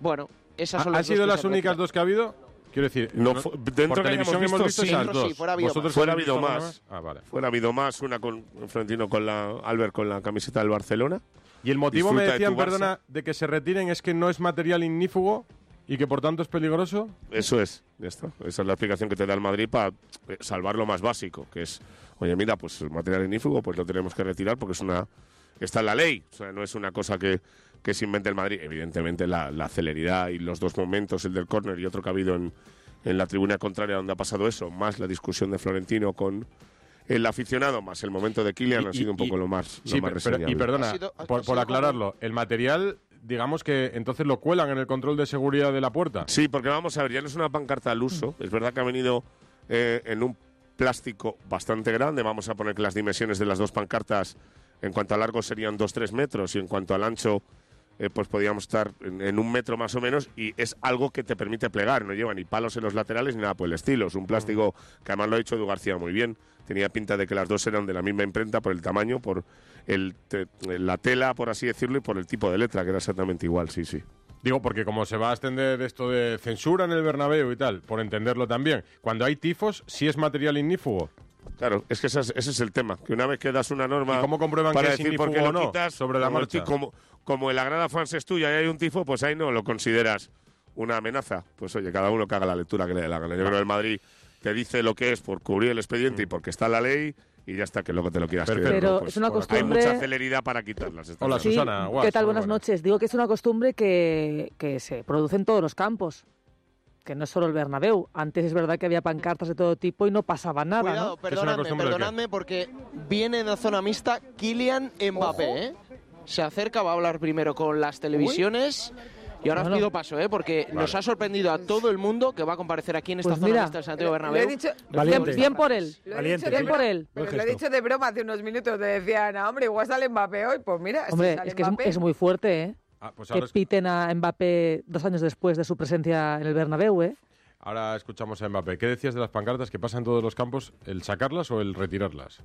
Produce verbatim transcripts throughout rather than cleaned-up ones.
Bueno, esas son ¿Han las sido dos las que se únicas aprecian. dos que ha habido? Quiero decir, No, no, fu- por dentro que televisión hayamos hemos visto, visto sí, esas dentro dos. sí, fuera ha habido ¿Vosotros más. Fuera ha habéis habido visto más. alguna Ah, vale. Fuera ha habido más, una con Florentino con la Albert con la camiseta del Barcelona. Y el motivo, me Disfruta de decían, tu Barça. perdona, de que se retiren es que no es material ignífugo y que por tanto es peligroso. Eso es, ya está. Esa es la explicación que te da el Madrid para eh, salvar lo más básico, que es, oye, mira, pues el material ignífugo pues lo tenemos que retirar porque es una está en la ley, o sea, no es una cosa que, que se invente el Madrid. Evidentemente la, la celeridad y los dos momentos, el del córner y otro que ha habido en, en la tribuna contraria donde ha pasado eso, más la discusión de Florentino con el aficionado, más el momento de Kylian, Y- ha sido un poco y- lo más, Sí, lo más pero- pero- y reseñable. perdona, Ha sido- ha por, por sido aclararlo, el material, digamos que entonces lo cuelan en el control de seguridad de la puerta. Sí, porque vamos a ver, ya no es una pancarta al uso. Es verdad que ha venido eh, en un plástico bastante grande. Vamos a poner que las dimensiones de las dos pancartas, en cuanto a largo, serían dos tres metros y en cuanto al ancho, eh, pues podríamos estar en, en un metro más o menos. Y es algo que te permite plegar. No lleva ni palos en los laterales ni nada por el estilo. Es un plástico que además lo ha dicho Edu García muy bien. Tenía pinta de que las dos eran de la misma imprenta por el tamaño, por el te- la tela, por así decirlo, y por el tipo de letra, que era exactamente igual, sí, sí. Digo, porque como se va a extender esto de censura en el Bernabéu y tal, por entenderlo también, cuando hay tifos, sí es material ignífugo. Claro, es que ese es, ese es el tema, que una vez que das una norma ¿Y cómo comprueban para que es decir por qué ignífugo lo o no? quitas, Sobre la como el marcha. ti- como, como el agrada fans es tuya y hay un tifo, pues ahí no lo consideras una amenaza. Pues oye, cada uno que haga la lectura que le dé la gana. Yo creo que el Madrid te dice lo que es por cubrir el expediente y porque está la ley y ya está, que luego te lo quieras Perfecto. creer. Pero ¿no? Pues es una hay costumbre- mucha celeridad para quitarlas. está Hola, claro. Sí, Susana, guas, ¿qué tal? muy Buenas buenas. noches. Digo que es una costumbre que, que se produce en todos los campos, que no es solo el Bernabéu. Antes es verdad que había pancartas de todo tipo y no pasaba nada, Cuidado, ¿no? ¿Que es una perdonadme, costumbre de qué? perdonadme, porque viene en la zona mixta Kylian Mbappé, ¿eh? Se acerca, va a hablar primero con las televisiones. Y ahora Bueno. os pido paso, ¿eh? Porque nos ha sorprendido a todo el mundo que va a comparecer aquí en esta Pues zona mira, mixta del Santiago Lo he Bernabéu. dicho, Valiente. Bien, bien por él. lo he Valiente, dicho bien de por bro- él. pero Buen lo he gesto. dicho de broma hace unos minutos. Te decían, "Ah, hombre, igual sale Mbappé hoy". Pues mira, Hombre, si sale es que es, Mbappé, es muy fuerte, ¿eh? Ah, pues Que ahora, es- piten a Mbappé dos años después de su presencia en el Bernabéu, ¿eh? ahora escuchamos a Mbappé. ¿Qué decías de las pancartas que pasan en todos los campos? ¿El sacarlas o el retirarlas?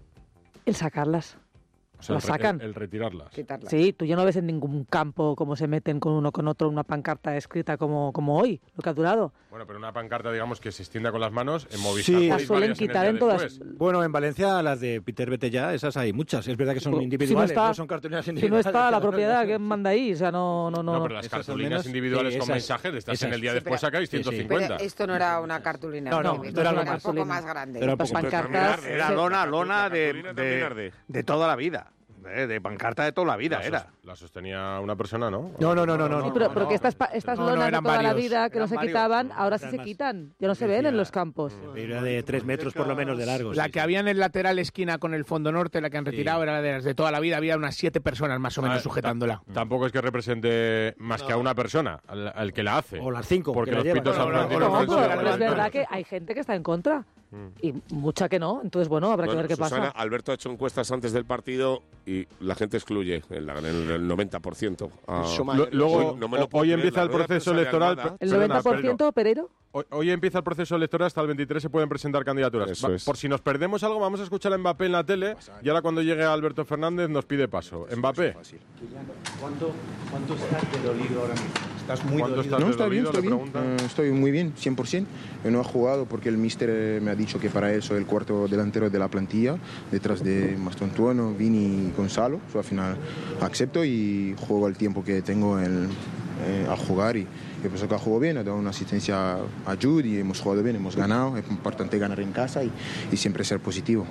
El sacarlas. O sea, Las el, re- sacan. el- el retirarlas. quitarla. Sí, tú ya no ves en ningún campo cómo se meten con uno con otro una pancarta escrita como, como hoy, lo que ha durado. Bueno, pero una pancarta, digamos, que se extienda con las manos, en Movistar Sí. Las podéis suelen varias en el quitar día en todas. después. Bueno, en Valencia las de Peter Vete ya, esas hay muchas. Es verdad que son Si no individuales, está- no son cartulinas Si no individuales. está la pero- propiedad, ¿quién manda ahí? O sea, no, no, no. No, pero las Esas al cartulinas menos, individuales sí, con esas- mensajes, estas en esas. el día Sí, después pero- sacáis sí, sí. ciento Pero cincuenta. esto no era una cartulina. No, no, esto no era era una un poco cartulina. más grande. Era un Las poco- pancartas. Era Era se- lona, La lona de, cartulina también de, arde. de toda la vida. De, de pancarta de toda la vida La, era. sos- la sostenía una persona, ¿no? No, no, no, no, no. Sí, pero, no, pero no. que estas, pa- estas No, no, lonas de eran toda la varios. vida que no Eran se varios. quitaban, ahora sí Eran se más. quitan. Ya no se ven en los campos. Era de tres metros por lo menos de largo. La sí, que sí. había en el lateral esquina con el fondo norte, la que han retirado, era la de las de toda la vida. Había unas siete personas más o menos Ah, sujetándola. ta- Tampoco es que represente más que a una persona, al, al que la hace. O las cinco, Porque que la los llevan. pitos No, al no, Florentino no, No, no, han pero, sido no, pero es bastante. verdad que hay gente que está en contra y mucha que no. Entonces, bueno, habrá Bueno, que ver qué Susana, pasa. Alberto ha hecho encuestas antes del partido y la gente excluye en, la- en el noventa por ciento. Ah, Lo- luego, Hoy no me lo o- puedo hoy creer, empieza la el rueda de proceso prensa de electoral. Almada. ¿El Perdona, noventa por ciento, Pereiro? Hoy, hoy empieza el proceso electoral, hasta el veintitrés se pueden presentar candidaturas. Eso Va, es. Por si nos perdemos algo, vamos a escuchar a Mbappé en la tele y ahora cuando llegue Alberto Fernández nos pide paso. Mbappé, ¿Cuánto, ¿Cuánto estás de dolido ahora mismo? ¿Estás muy ¿cuánto dolido? estás No, de está bien, dolido? está Le bien. preguntan. Eh, estoy muy bien, cien por ciento. Yo no he jugado porque el míster eh, me ha dicho que para él soy el cuarto delantero de la plantilla, detrás de Mastontuono, Vini y Gonzalo. So, al final acepto y juego el tiempo que tengo en, eh, al jugar. Y yo pienso que ha jugado bien, ha dado una asistencia a Jude y hemos jugado bien, hemos ganado. Es importante ganar en casa y, y siempre ser positivo.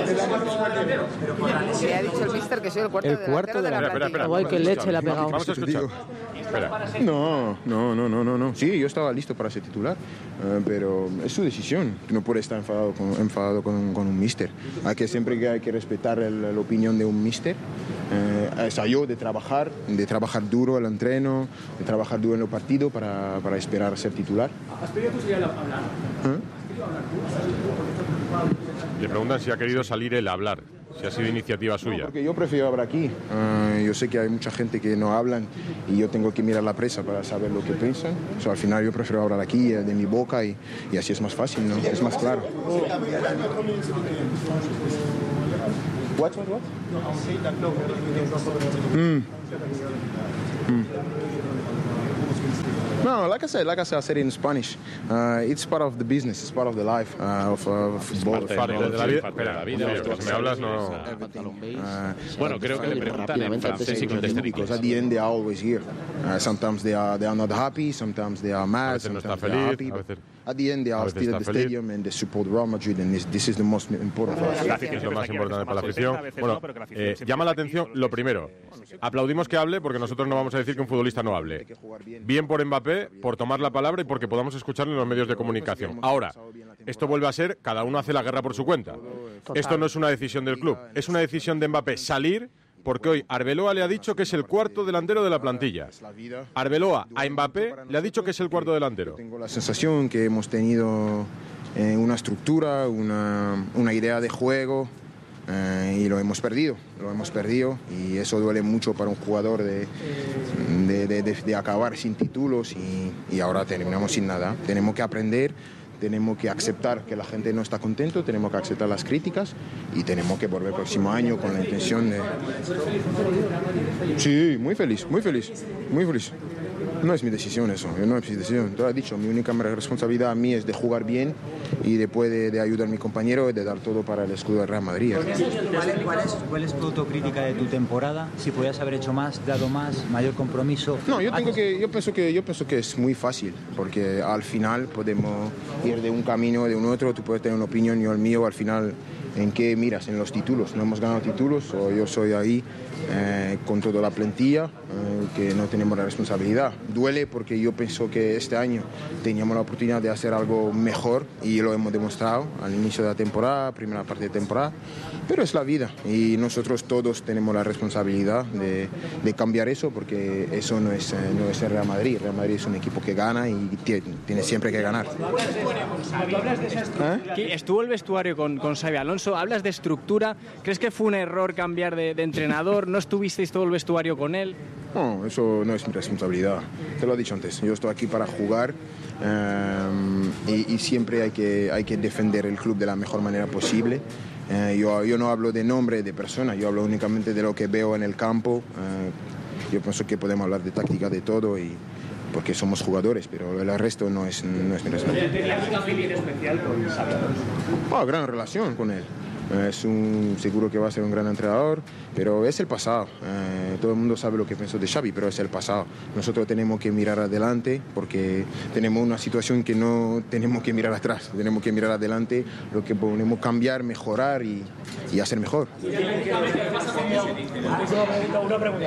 Le ha dicho el míster que soy el cuarto El delantero cuarto de la Espera, espera, plantilla. espera. Ay, qué leche le ha pegado. Vamos a escuchar. Espera. No, no, no, no, no, no. Sí, yo estaba listo para ser titular, eh, pero es su decisión. No puede estar enfadado con, enfadado con, con un míster. Hay que siempre que hay que respetar el- la opinión de un míster. Eh, es a yo de trabajar, de trabajar duro el entreno, de trabajar duro en el partido para, para esperar a ser titular. ¿Eh? Le preguntan si ha querido salir él a hablar, si ha sido iniciativa No, suya. porque yo prefiero hablar aquí. Eh, yo sé que hay mucha gente que no hablan y yo tengo que mirar la prensa para saber lo que piensan. So, al final yo prefiero hablar aquí, eh, de mi boca, y, y así es más fácil, ¿no? Es más claro. What, what, what? Mm. Mm. No, like I said, like I said, I said it in Spanish. Uh, it's part of the business. It's part of the life uh, of uh, football. Parte de la vida. Espera, me hablas, no. Bueno, creo que le preguntan en francés y contesta en inglés. At the end, they are always here. Uh, sometimes they are they are not happy. Sometimes they are mad. Sometimes they are happy. At the end, they are still at the stadium and they support Real Madrid, and this, this is the most important for us. Es lo más importante para la afición. Bueno, eh, llama la atención lo primero. Aplaudimos que hable porque nosotros no vamos a decir que un futbolista no hable. Bien por Mbappé, por tomar la palabra y porque podamos escucharlo en los medios de comunicación. Ahora, esto vuelve a ser, cada uno hace la guerra por su cuenta. Esto no es una decisión del club, es una decisión de Mbappé salir, porque hoy Arbeloa le ha dicho que es el cuarto delantero de la plantilla. Arbeloa a Mbappé le ha dicho que es el cuarto delantero. Tengo la sensación que hemos tenido eh, una estructura, una, una idea de juego eh, y lo hemos perdido, lo hemos perdido y eso duele mucho para un jugador de, de, de, de, de acabar sin títulos y, y ahora terminamos sin nada. Tenemos que aprender. Tenemos que aceptar que la gente no está contento, tenemos que aceptar las críticas y tenemos que volver el próximo año con la intención de... Sí, muy feliz, muy feliz, muy feliz. No es mi decisión eso, no es mi decisión. Te lo he dicho, mi única responsabilidad a mí es de jugar bien y después de, de ayudar a mi compañero y de dar todo para el escudo del Real Madrid. ¿Cuál es, cuál, es, ¿Cuál es tu autocrítica de tu temporada? Si podías haber hecho más, dado más, mayor compromiso. No, yo tengo que, yo pienso que, yo pienso que es muy fácil, porque al final podemos ir de un camino o de un otro. Tú puedes tener una opinión, yo el mío, al final. ¿En qué miras? En los títulos. No hemos ganado títulos, o yo soy ahí eh, con toda la plantilla, eh, que no tenemos la responsabilidad. Duele porque yo pienso que este año teníamos la oportunidad de hacer algo mejor y lo hemos demostrado al inicio de la temporada, primera parte de temporada, pero es la vida y nosotros todos tenemos la responsabilidad de, de cambiar eso, porque eso no es, no es el Real Madrid. El Real Madrid es un equipo que gana y tiene, tiene siempre que ganar. ¿Eh? Estuvo el vestuario con, con Xabi Alonso. Hablas de estructura. ¿Crees que fue un error cambiar de, de entrenador? ¿No estuvisteis todo el vestuario con él? No, eso no es mi responsabilidad. Te lo he dicho antes. Yo estoy aquí para jugar um, y, y siempre hay que, hay que defender el club de la mejor manera posible. Uh, yo, yo no hablo de nombre de persona, yo hablo únicamente de lo que veo en el campo. Uh, yo pienso que podemos hablar de táctica, de todo, y porque somos jugadores, pero el resto no es, no es mi responsabilidad. ¿Tienes una opinión especial con Xabi Alonso? Oh, gran relación con él. Es un, seguro que va a ser un gran entrenador, pero es el pasado. Eh, todo el mundo sabe lo que pienso de Xavi, pero es el pasado. Nosotros tenemos que mirar adelante porque tenemos una situación que no tenemos que mirar atrás. Tenemos que mirar adelante, lo que podemos cambiar, mejorar y, y hacer mejor. Una pregunta.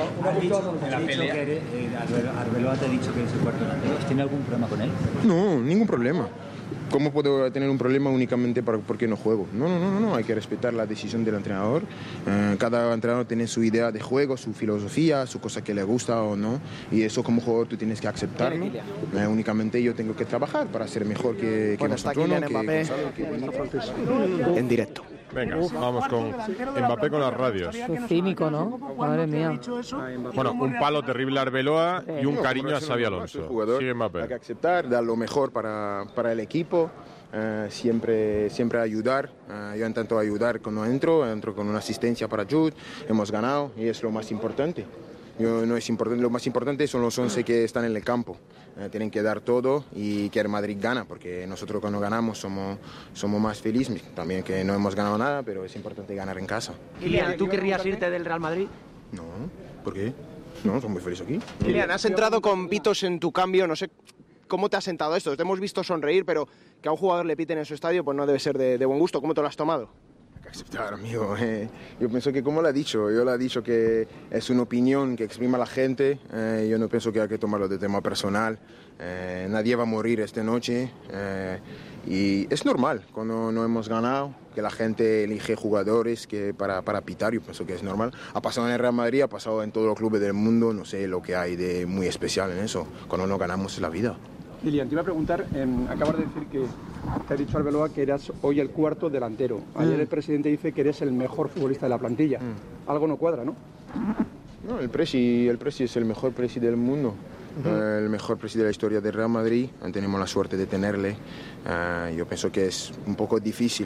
Arbeloa te ha dicho que eres el cuarto delantero. ¿Tiene algún problema con él? No, ningún problema. ¿Cómo puedo tener un problema únicamente para, porque no juego? No, no, no, no, hay que respetar la decisión del entrenador. Eh, cada entrenador tiene su idea de juego, su filosofía, su cosa que le gusta o no, y eso como jugador tú tienes que aceptarlo. Eh, únicamente yo tengo que trabajar para ser mejor que, que bueno, nosotros, está ¿no? Kylian Mbappé que, que en directo. Venga, Uf. vamos con Mbappé con las radios. Qué cínico, ¿no? Madre mía. Bueno, un palo terrible a Arbeloa y un cariño a Xabi Alonso. Sigue Mbappé. Hay que aceptar, dar lo mejor para, para el equipo. Uh, siempre, siempre ayudar. Uh, yo intento ayudar cuando entro, entro con una asistencia para Jude. Hemos ganado y es lo más importante. Yo, no es importante. Lo más importante son los once que están en el campo. Uh, tienen que dar todo y que el Madrid gana, porque nosotros cuando ganamos somos, somos más felices. También que no hemos ganado nada, pero es importante ganar en casa. Kylian, ¿tú querrías irte del Real Madrid? No, ¿por qué? No, soy muy feliz aquí. Kylian, has entrado con pitos en tu cambio, no sé cómo te ha sentado esto. Te hemos visto sonreír, pero que a un jugador le piten en su estadio pues no debe ser de, de buen gusto. ¿Cómo te lo has tomado? Hay que aceptar, amigo. Eh, yo pienso que, como lo ha dicho, yo le he dicho que es una opinión que exprima la gente. Eh, yo no pienso que hay que tomarlo de tema personal. Eh, nadie va a morir esta noche. Eh, y es normal, cuando no hemos ganado, que la gente elige jugadores que para, para pitar. Yo pienso que es normal. Ha pasado en el Real Madrid, ha pasado en todos los clubes del mundo. No sé lo que hay de muy especial en eso. Cuando no ganamos es la vida. Kylian, te iba a preguntar, eh, acabas de decir que te ha dicho Arbeloa que eras hoy el cuarto delantero. Ayer mm. el presidente dice que eres el mejor futbolista de la plantilla. Mm. Algo no cuadra, ¿no? No, el Presi, el Presi es el mejor Presi del mundo. Uh-huh. uh, el mejor Presi de la historia del Real Madrid. Tenemos la suerte de tenerle. Uh, yo pienso que es un poco difícil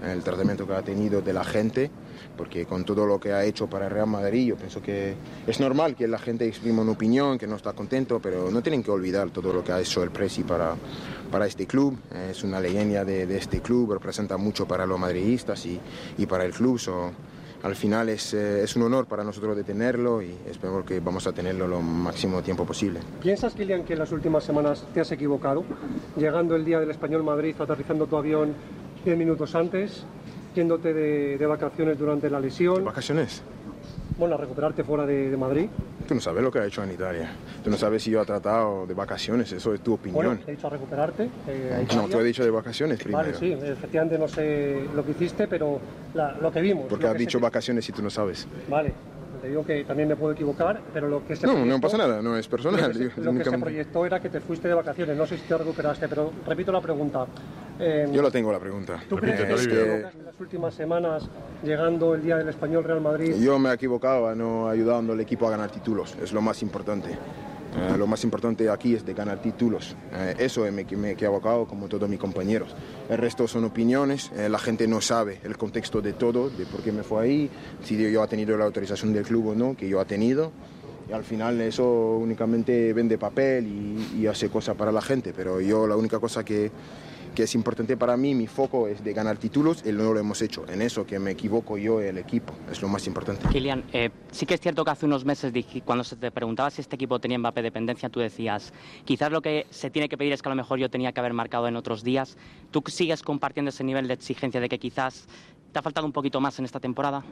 el tratamiento que ha tenido de la gente, porque con todo lo que ha hecho para el Real Madrid, yo pienso que es normal que la gente exprima una opinión, que no está contento, pero no tienen que olvidar todo lo que ha hecho el Presi para, para este club. Es una leyenda de, de este club, representa mucho para los madridistas y, y para el club. So, al final es, eh, es un honor para nosotros de tenerlo y espero que vamos a tenerlo lo máximo tiempo posible. ¿Piensas, Kylian, que en las últimas semanas te has equivocado? Llegando el día del Español Madrid, aterrizando tu avión diez minutos antes, yéndote de, de vacaciones durante la lesión. ¿Qué vacaciones? Bueno, a recuperarte fuera de, de Madrid. Tú no sabes lo que ha hecho en Italia. Tú no sabes si yo he tratado de vacaciones, eso es tu opinión. Bueno, te he dicho a recuperarte. Eh, a no, tú he dicho de vacaciones primero. Vale, sí, efectivamente no sé lo que hiciste, pero la, lo que vimos. Porque has dicho se... vacaciones si tú no sabes. Vale, te digo que también me puedo equivocar, pero lo que se No, proyectó, no pasa nada, no es personal. Lo que, se, lo que se proyectó era que te fuiste de vacaciones, no sé si te recuperaste, pero repito la pregunta. Eh, Yo la tengo la pregunta. ¿Tú crees que te equivocaste en las últimas semanas, llegando el día del Español Real Madrid? Yo me he equivocado a no ayudando al equipo a ganar títulos, es lo más importante. Eh, lo más importante aquí es de ganar títulos. Eh, eso me, me he equivocado como todos mis compañeros. El resto son opiniones, eh, la gente no sabe el contexto de todo, de por qué me fue ahí, si yo he tenido la autorización del club o no, que yo he tenido. Y al final eso únicamente vende papel y, y hace cosas para la gente, pero yo la única cosa que, que es importante para mí, mi foco es de ganar títulos y no lo hemos hecho. En eso que me equivoco yo y el equipo, es lo más importante. Kylian, eh, sí que es cierto que hace unos meses cuando se te preguntaba si este equipo tenía Mbappé dependencia, tú decías, quizás lo que se tiene que pedir es que a lo mejor yo tenía que haber marcado en otros días. ¿Tú sigues compartiendo ese nivel de exigencia de que quizás te ha faltado un poquito más en esta temporada?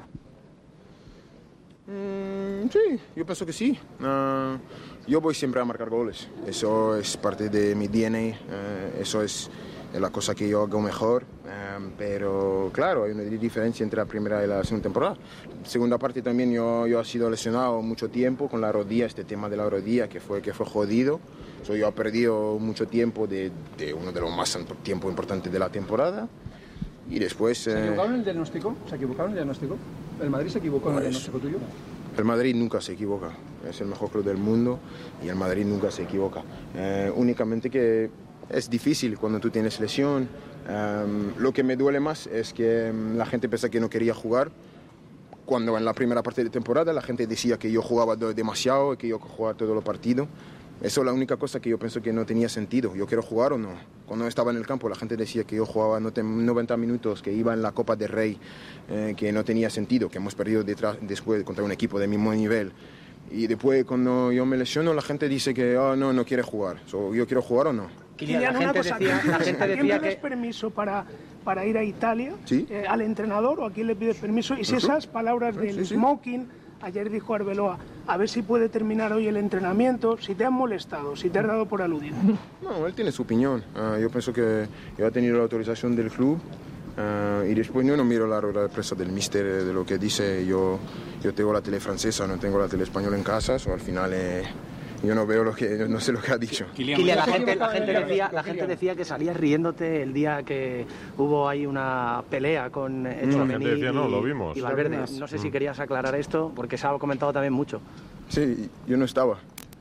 Mm, sí, yo pienso que sí. Uh, yo voy siempre a marcar goles. Eso es parte de mi D N A. Uh, eso es la cosa que yo hago mejor. Um, pero claro, hay una diferencia entre la primera y la segunda temporada. Segunda parte también yo, yo he sido lesionado mucho tiempo con la rodilla, este tema de la rodilla que fue, que fue jodido. So, yo he perdido mucho tiempo de, de uno de los más tiempos importantes de la temporada. Y después... ¿Se eh, equivocaron en el diagnóstico? ¿Se equivocaron en el diagnóstico? ¿El Madrid se equivocó en el diagnóstico tuyo? El Madrid nunca se equivoca. Es el mejor club del mundo y el Madrid nunca se equivoca. Eh, únicamente que es difícil cuando tú tienes lesión. Um, lo que me duele más es que um, la gente piensa que no quería jugar. Cuando en la primera parte de temporada la gente decía que yo jugaba demasiado y que yo jugaba todos los partidos. Eso es la única cosa que yo pienso que no tenía sentido. ¿Yo quiero jugar o no? Cuando estaba en el campo la gente decía que yo jugaba noventa minutos, que iba en la Copa del Rey, eh, que no tenía sentido, que hemos perdido detrás, después contra un equipo de mismo nivel. Y después cuando yo me lesiono la gente dice que oh, no, no quiere jugar. So, ¿yo quiero jugar o no? Kylian, una cosa, decía, la gente ¿a quién le das que... permiso para, para ir a Italia? ¿Sí? Eh, ¿Al entrenador o a quién le pides permiso? Y si esas palabras del sí, sí. smoking, ayer dijo Arbeloa, a ver si puede terminar hoy el entrenamiento, si te han molestado, si te has dado por aludido. No, él tiene su opinión. Uh, yo pienso que yo he tenido la autorización del club uh, y después yo no miro la rueda de prensa del míster de lo que dice. Yo, yo tengo la tele francesa, no tengo la tele española en casa, o al final... Eh, yo no veo lo que, no sé lo que ha dicho. Kylian, la gente, la gente decía, la gente decía que salías riéndote el día que hubo ahí una pelea con Tchouaméni no, decía, no, lo vimos. y Valverde. No sé si querías aclarar esto, porque se ha comentado también mucho. Sí, yo no estaba.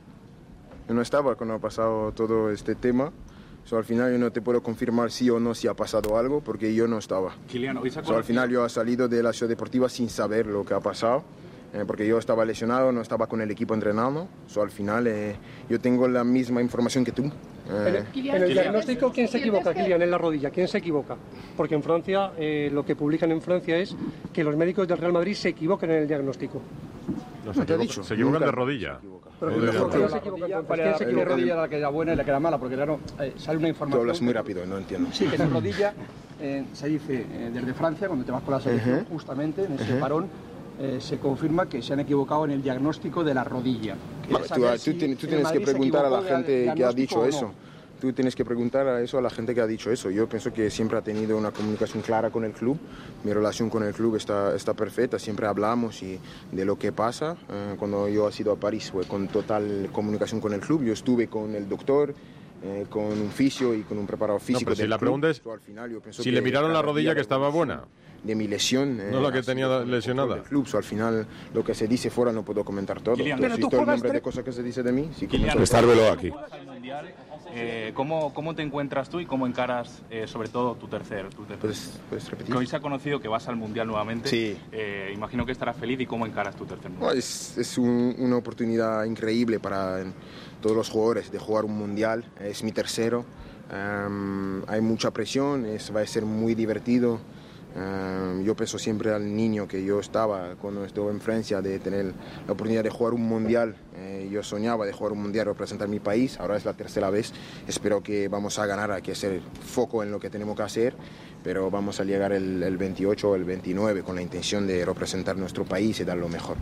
Yo no estaba cuando ha pasado todo este tema. So, al final yo no te puedo confirmar sí o no si ha pasado algo, porque yo no estaba. Kylian, hoy so, al final yo he salido de la ciudad deportiva sin saber lo que ha pasado. Eh, porque yo estaba lesionado, no estaba con el equipo entrenando. So, al final eh, yo tengo la misma información que tú. Eh, en el diagnóstico, ¿quién se equivoca, Kylian? En la rodilla, ¿quién se equivoca? Porque en Francia, eh, lo que publican en Francia es que los médicos del Real Madrid se equivocan en el diagnóstico. No, se, equivoca, dicho? se equivocan de rodilla. Pero ¿quién se equivoca? ¿Quién se equivoca? rodilla la que era buena y la que era mala? Porque claro, eh, sale una información... Tú hablas muy rápido, no entiendo. Sí, que en la rodilla eh, se dice eh, desde Francia, cuando te vas con la selección, uh-huh. justamente en ese uh-huh. parón, Eh, se confirma que se han equivocado en el diagnóstico de la rodilla. Vale, tú, tú, si tienes, tú tienes que preguntar a la gente que ha dicho eso. Tú tienes que preguntar a eso a la gente que ha dicho eso. Yo pienso que siempre ha tenido una comunicación clara con el club. Mi relación con el club está, está perfecta. Siempre hablamos y de lo que pasa. Eh, cuando yo he ido a París fue con total comunicación con el club. Yo estuve con el doctor, eh, con un fisio y con un preparador físico. No, pero si la pregunta es, so, al final, yo pienso si que le miraron la rodilla que estaba buena. de mi lesión. ¿No eh, la que tenía lesionada? El club, so, al final, lo que se dice fuera no puedo comentar todo. ¿Tú has visto el nombre de cosas que se dice de mí? Sí, está Arbeloa aquí. Eh, ¿cómo, ¿Cómo te encuentras tú y cómo encaras eh, sobre todo tu tercer? Tu tercer? ¿Puedes, ¿Puedes repetir? Que hoy se ha conocido que vas al Mundial nuevamente. Sí. Eh, imagino que estarás feliz. ¿Y cómo encaras tu tercer Mundial? No, es es un, una oportunidad increíble para todos los jugadores de jugar un Mundial. Es mi tercero. Um, hay mucha presión, es, va a ser muy divertido. Um, yo pienso siempre al niño que yo estaba cuando estuve en Francia de tener la oportunidad de jugar un mundial. Eh, yo soñaba de jugar un mundial, representar mi país. Ahora es la tercera vez. Espero que vamos a ganar, hay que hacer foco en lo que tenemos que hacer, pero vamos a llegar el, el veintiocho o el veintinueve con la intención de representar nuestro país y dar lo mejor.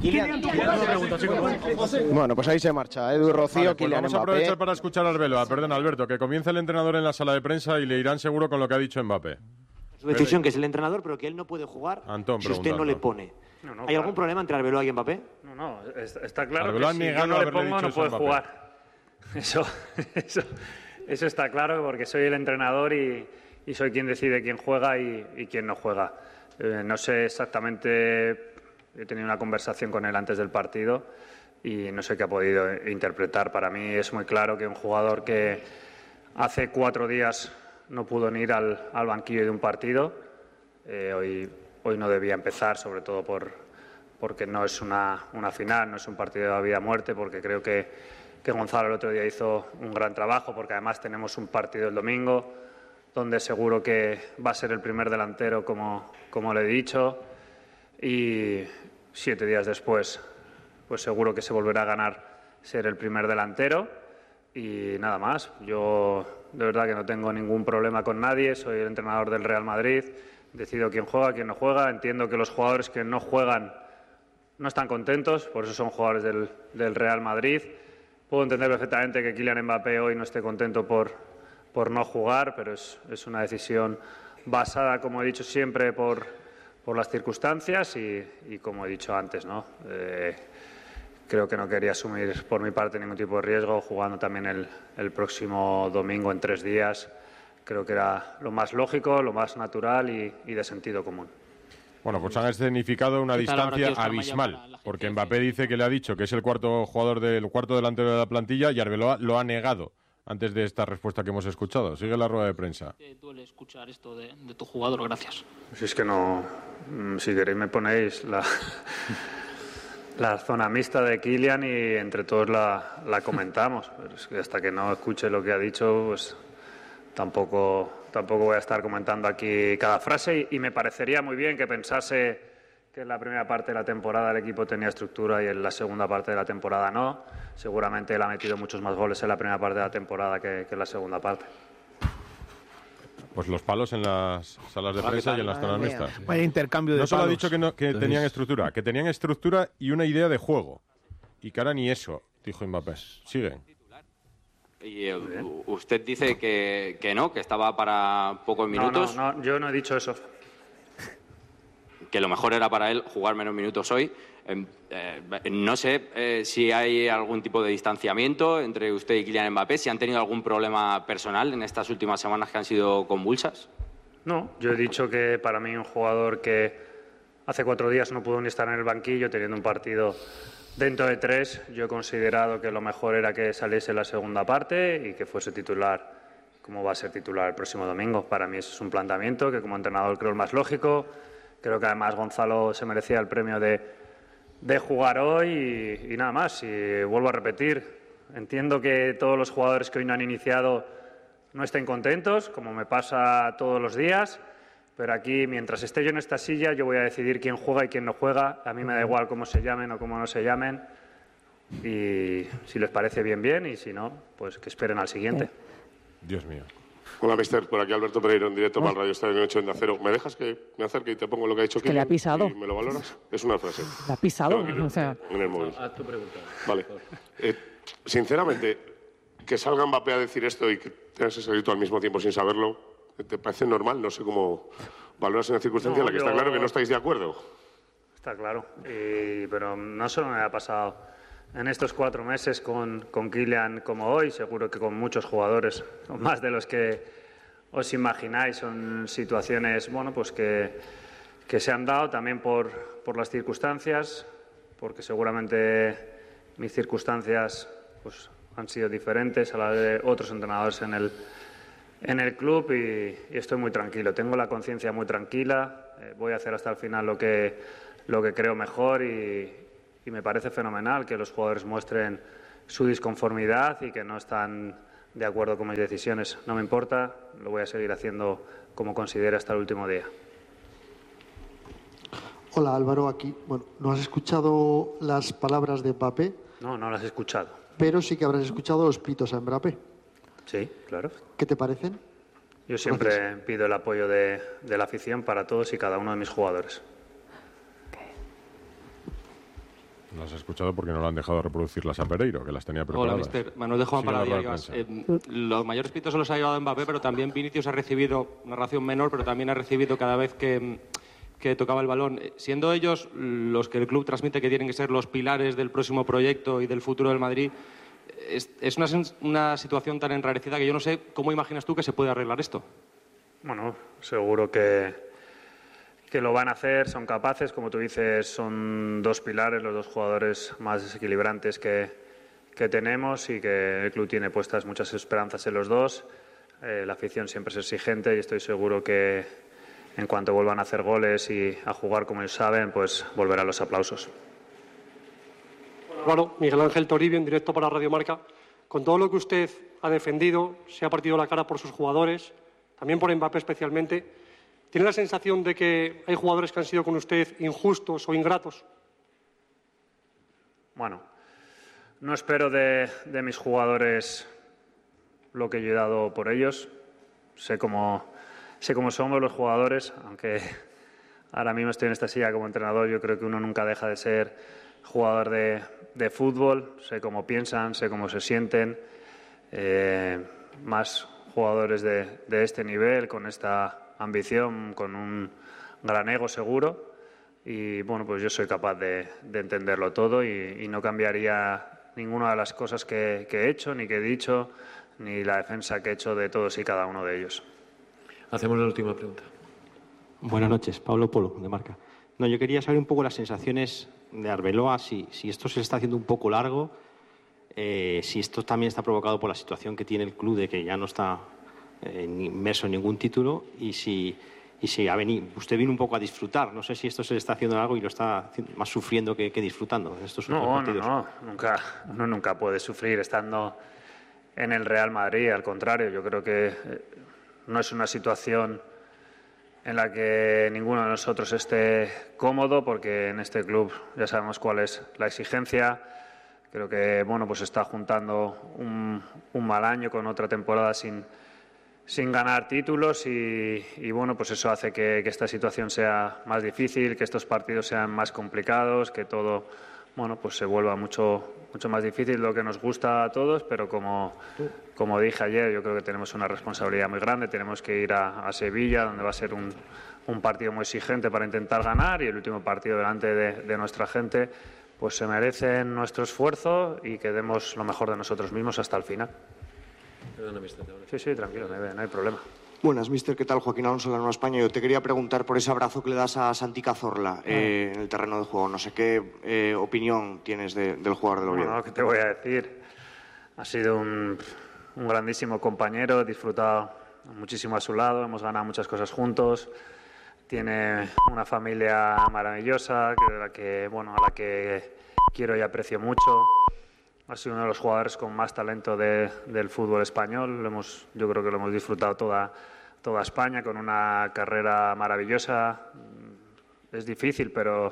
Bueno, pues ahí se marcha Edu Rocío. Vale, pues Kylian vamos a Mbappé. aprovechar para escuchar a Arbeloa. Perdón, Alberto, que comience el entrenador en la sala de prensa y le irán seguro con lo que ha dicho Mbappé. Su decisión, que es el entrenador, pero que él no puede jugar Antón, si usted no le pone. No, no, ¿Hay claro. algún problema entre Arbeloa y Mbappé? No, no, está, está claro Arbeloa que si negado yo no le haberle pongo dicho no eso puede a Mbappé. jugar. Eso, eso, eso está claro porque soy el entrenador y, y soy quien decide quién juega y, y quién no juega. Eh, no sé exactamente, he tenido una conversación con él antes del partido y no sé qué ha podido interpretar. Para mí es muy claro que un jugador que hace cuatro días no pudo ni ir al, al banquillo de un partido, eh, hoy, hoy no debía empezar, sobre todo por, porque no es una, una final, no es un partido de vida o muerte, porque creo que, que Gonzalo el otro día hizo un gran trabajo, porque además tenemos un partido el domingo, donde seguro que va a ser el primer delantero, como, como le he dicho, y siete días después, pues seguro que se volverá a ganar ser el primer delantero. Y nada más, yo de verdad que no tengo ningún problema con nadie, soy el entrenador del Real Madrid, decido quién juega, quién no juega, entiendo que los jugadores que no juegan no están contentos, por eso son jugadores del, del Real Madrid. Puedo entender perfectamente que Kylian Mbappé hoy no esté contento por, por no jugar, pero es, es una decisión basada, como he dicho siempre, por, por las circunstancias y, y como he dicho antes, ¿no? Eh, Creo que no quería asumir por mi parte ningún tipo de riesgo, jugando también el, el próximo domingo en tres días. Creo que era lo más lógico, lo más natural y, y de sentido común. Bueno, pues han escenificado una distancia abismal, porque Mbappé dice que le ha dicho que es el cuarto jugador del cuarto delantero de la plantilla y Arbeloa lo ha negado antes de esta respuesta que hemos escuchado. Sigue la rueda de prensa. ¿Te duele escuchar esto de, de tu jugador? Gracias. Si es que no, si queréis me ponéis la... La zona mixta de Kylian y entre todos la, la comentamos. Pero es que hasta que no escuche lo que ha dicho, pues tampoco, tampoco voy a estar comentando aquí cada frase. Y, y me parecería muy bien que pensase que en la primera parte de la temporada el equipo tenía estructura y en la segunda parte de la temporada no. Seguramente él ha metido muchos más goles en la primera parte de la temporada que, que en la segunda parte. Pues los palos en las salas de prensa y en las zonas mixtas. Vaya intercambio de No solo ha palos. dicho que, no, que Entonces... tenían estructura, que tenían estructura y una idea de juego. Y que ahora ni eso, dijo Mbappé. Siguen. Y eh, usted dice que, que no, que estaba para pocos minutos. No, no, no, yo no he dicho eso. Que lo mejor era para él jugar menos minutos hoy. Eh, eh, no sé eh, si hay algún tipo de distanciamiento entre usted y Kylian Mbappé, si han tenido algún problema personal en estas últimas semanas que han sido convulsas. No, yo he dicho que para mí un jugador que hace cuatro días no pudo ni estar en el banquillo teniendo un partido dentro de tres, yo he considerado que lo mejor era que saliese la segunda parte y que fuese titular, como va a ser titular el próximo domingo. Para mí eso es un planteamiento que como entrenador creo el más lógico. Creo que además Gonzalo se merecía el premio de, de jugar hoy y, y nada más. Y vuelvo a repetir, entiendo que todos los jugadores que hoy no han iniciado no estén contentos, como me pasa todos los días, pero aquí, mientras esté yo en esta silla, yo voy a decidir quién juega y quién no juega. A mí me da igual cómo se llamen o cómo no se llamen. Y si les parece bien, bien, y si no, pues que esperen al siguiente. Dios mío. Hola, mister. Por aquí Alberto Pereiro, en directo para el Radio Estadio ocho en Acero. ¿Me dejas que me acerque y te pongo lo que ha dicho? Es que le ha pisado. ¿Y me lo valoras? Es una frase. Le ha pisado, o sea... En el móvil. Haz tu pregunta. Vale. Eh, sinceramente, que salga Mbappé a decir esto y que tengas que salir tú al mismo tiempo sin saberlo, ¿te parece normal? No sé cómo valoras una circunstancia No, en la que yo... está claro que no estáis de acuerdo. Está claro. Y, pero no solo me ha pasado en estos cuatro meses con, con Kylian como hoy, seguro que con muchos jugadores, con más de los que os imagináis. Son situaciones, bueno, pues que, que se han dado también por, por las circunstancias, porque seguramente mis circunstancias pues, han sido diferentes a las de otros entrenadores en el, en el club y, y estoy muy tranquilo. Tengo la conciencia muy tranquila, eh, voy a hacer hasta el final lo que, lo que creo mejor y, y me parece fenomenal que los jugadores muestren su disconformidad y que no están de acuerdo con mis decisiones. No me importa, lo voy a seguir haciendo como considere hasta el último día. Hola Álvaro, aquí. Bueno, ¿no has escuchado las palabras de Mbappé? No, no las he escuchado. Pero sí que habrás escuchado los pitos a Mbappé. Sí, claro. ¿Qué te parecen? Yo siempre Gracias. pido el apoyo de, de la afición para todos y cada uno de mis jugadores. No las has escuchado porque no lo han dejado reproducirlas a Pereiro, que las tenía preparadas. Hola, mister Manuel de Juan Sigue la Palabra rueda de Villegas. Eh, los mayores pitos se los ha llevado Mbappé, pero también Vinicius ha recibido una ración menor, pero también ha recibido cada vez que, que tocaba el balón. Siendo ellos los que el club transmite que tienen que ser los pilares del próximo proyecto y del futuro del Madrid, es, es una, una situación tan enrarecida que yo no sé cómo imaginas tú que se puede arreglar esto. Bueno, seguro que... que lo van a hacer, son capaces, como tú dices, son dos pilares, los dos jugadores más desequilibrantes que, que tenemos y que el club tiene puestas muchas esperanzas en los dos. Eh, la afición siempre es exigente y estoy seguro que en cuanto vuelvan a hacer goles y a jugar como ellos saben, pues volverán los aplausos. Bueno, Miguel Ángel Toribio, en directo para Radio Marca. Con todo lo que usted ha defendido, se ha partido la cara por sus jugadores, también por Mbappé especialmente. ¿Tiene la sensación de que hay jugadores que han sido con usted injustos o ingratos? Bueno, no espero de, de mis jugadores lo que yo he dado por ellos. Sé cómo, sé cómo somos los jugadores, aunque ahora mismo estoy en esta silla como entrenador. Yo creo que uno nunca deja de ser jugador de, de fútbol. Sé cómo piensan, sé cómo se sienten. Eh, más jugadores de, de este nivel, con esta ambición, con un gran ego seguro y bueno, pues yo soy capaz de, de entenderlo todo y, y no cambiaría ninguna de las cosas que, que he hecho, ni que he dicho, ni la defensa que he hecho de todos y cada uno de ellos. Hacemos la última pregunta. Buenas noches, Pablo Polo, de Marca. No, yo quería saber un poco las sensaciones de Arbeloa, si, si esto se le está haciendo un poco largo, eh, si esto también está provocado por la situación que tiene el club de que ya no está Eh, inmerso en ningún título y si, y si ha venido, usted vino un poco a disfrutar. No sé si esto se le está haciendo algo y lo está más sufriendo que, que disfrutando en estos últimos no, partidos. No, no, nunca, uno nunca puede sufrir estando en el Real Madrid. Al contrario, yo creo que no es una situación en la que ninguno de nosotros esté cómodo, porque en este club ya sabemos cuál es la exigencia. Creo que bueno, pues está juntando un, un mal año con otra temporada sin sin ganar títulos y, y bueno, pues eso hace que, que esta situación sea más difícil, que estos partidos sean más complicados, que todo, bueno, pues se vuelva mucho, mucho más difícil de lo que nos gusta a todos, pero como, como dije ayer, yo creo que tenemos una responsabilidad muy grande, tenemos que ir a, a Sevilla, donde va a ser un, un partido muy exigente para intentar ganar y el último partido delante de, de nuestra gente, pues se merecen nuestro esfuerzo y que demos lo mejor de nosotros mismos hasta el final. Perdona, mister. Sí, sí, tranquilo, no hay, no hay problema. Buenas, mister. ¿Qué tal? Joaquín Alonso de la Nueva España. Yo te quería preguntar por ese abrazo que le das a Santi Cazorla eh, en el terreno de juego. No sé qué eh, opinión tienes de, del jugador del Oviedo. Bueno, ¿qué te voy a decir? Ha sido un, un grandísimo compañero, he disfrutado muchísimo a su lado, hemos ganado muchas cosas juntos. Tiene una familia maravillosa, que, de la que, bueno, a la que quiero y aprecio mucho. Ha sido uno de los jugadores con más talento de, del fútbol español. Lo hemos, yo creo que lo hemos disfrutado toda, toda España, con una carrera maravillosa. Es difícil, pero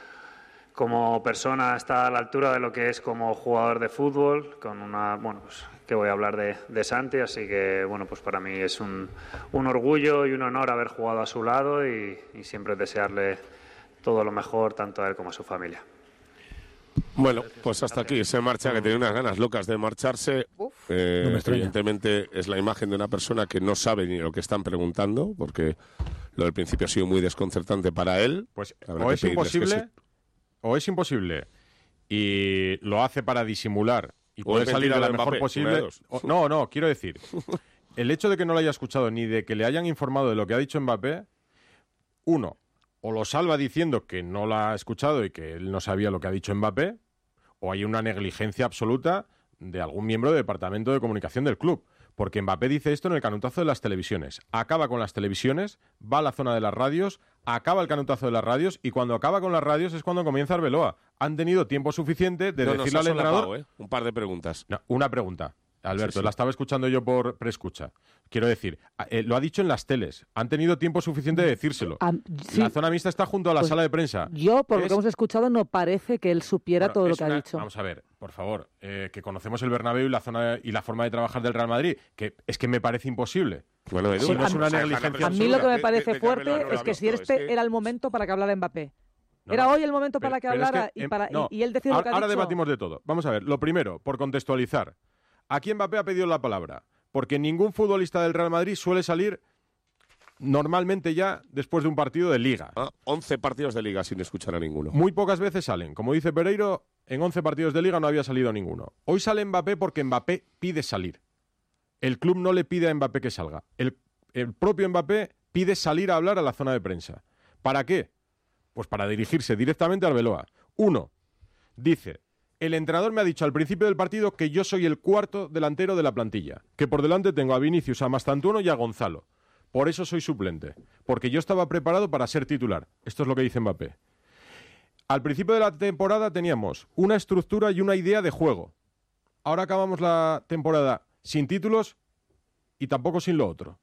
como persona está a la altura de lo que es como jugador de fútbol. Con una, bueno, pues que voy a hablar de, de Santi, así que bueno, pues para mí es un, un orgullo y un honor haber jugado a su lado y, y siempre desearle todo lo mejor tanto a él como a su familia. Bueno, pues hasta aquí se marcha, que tiene unas ganas locas de marcharse. Eh, no evidentemente es la imagen de una persona que no sabe ni lo que están preguntando, porque lo del principio ha sido muy desconcertante para él. Pues o es imposible, se... o es imposible, y lo hace para disimular y poder salir a la mejor Mbappé, posible. O, no, no, quiero decir, el hecho de que no lo haya escuchado ni de que le hayan informado de lo que ha dicho Mbappé, uno, o lo salva diciendo que no la ha escuchado y que él no sabía lo que ha dicho Mbappé, o hay una negligencia absoluta de algún miembro del departamento de comunicación del club. Porque Mbappé dice esto en el canutazo de las televisiones. Acaba con las televisiones, va a la zona de las radios, acaba el canutazo de las radios y cuando acaba con las radios es cuando comienza Arbeloa. Han tenido tiempo suficiente de no, decirle al entrenador... ¿eh? Un par de preguntas. No, una pregunta. Alberto, sí, sí. la estaba escuchando yo por preescucha. Quiero decir, eh, lo ha dicho en las teles. Han tenido tiempo suficiente de decírselo. Ah, sí. La zona mixta está junto a la Pues sala de prensa. Yo, por es... lo que hemos escuchado, no parece que él supiera bueno, todo lo que una... ha dicho. Vamos a ver, por favor, eh, que conocemos el Bernabéu y la zona y la forma de trabajar del Real Madrid, que es que me parece imposible. Bueno, Edu, si no a, es una a, negligencia a mí lo que me parece de, de, de fuerte no es que si este es que... era el momento para que hablara Mbappé. No, era no, hoy el momento pero, para que pero hablara es que, y, para, no, y, y él decía ahora, lo que ha ahora dicho. debatimos de todo. Vamos a ver, lo primero, por contextualizar. Aquí Mbappé ha pedido la palabra, porque ningún futbolista del Real Madrid suele salir normalmente ya después de un partido de Liga. Ah, once partidos de Liga sin escuchar a ninguno. Muy pocas veces salen. Como dice Pereiro, en once partidos de Liga no había salido ninguno. Hoy sale Mbappé porque Mbappé pide salir. El club no le pide a Mbappé que salga. El, el propio Mbappé pide salir a hablar a la zona de prensa. ¿Para qué? Pues para dirigirse directamente a Arbeloa. Uno, dice... El entrenador me ha dicho al principio del partido que yo soy el cuarto delantero de la plantilla, que por delante tengo a Vinicius, a Mastantuono y a Gonzalo. Por eso soy suplente, porque yo estaba preparado para ser titular. Esto es lo que dice Mbappé. Al principio de la temporada teníamos una estructura y una idea de juego. Ahora acabamos la temporada sin títulos y tampoco sin lo otro.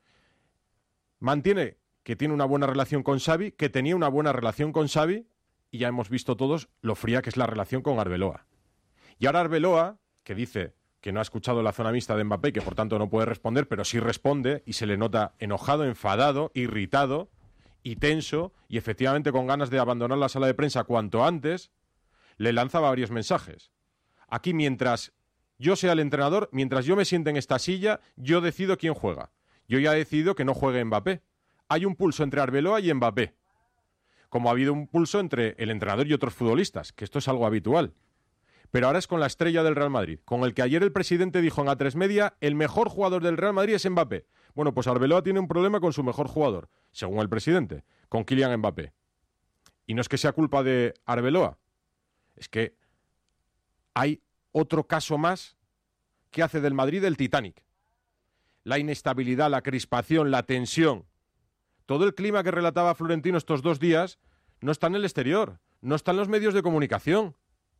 Mantiene que tiene una buena relación con Xavi, que tenía una buena relación con Xavi, y ya hemos visto todos lo fría que es la relación con Arbeloa. Y ahora Arbeloa, que dice que no ha escuchado la zona mixta de Mbappé y que por tanto no puede responder, pero sí responde y se le nota enojado, enfadado, irritado y tenso y efectivamente con ganas de abandonar la sala de prensa cuanto antes, le lanza varios mensajes. Aquí mientras yo sea el entrenador, mientras yo me siente en esta silla, yo decido quién juega. Yo ya he decidido que no juegue Mbappé. Hay un pulso entre Arbeloa y Mbappé. Como ha habido un pulso entre el entrenador y otros futbolistas, que esto es algo habitual. Pero ahora es con la estrella del Real Madrid, con el que ayer el presidente dijo en A tres Media, el mejor jugador del Real Madrid es Mbappé. Bueno, pues Arbeloa tiene un problema con su mejor jugador, según el presidente, con Kylian Mbappé. Y no es que sea culpa de Arbeloa, es que hay otro caso más que hace del Madrid el Titanic. La inestabilidad, la crispación, la tensión. Todo el clima que relataba Florentino estos dos días no está en el exterior, no está en los medios de comunicación,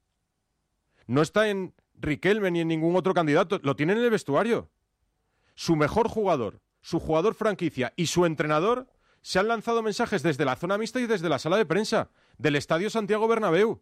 no está en Riquelme ni en ningún otro candidato, lo tienen en el vestuario. Su mejor jugador, su jugador franquicia y su entrenador se han lanzado mensajes desde la zona mixta y desde la sala de prensa del Estadio Santiago Bernabéu.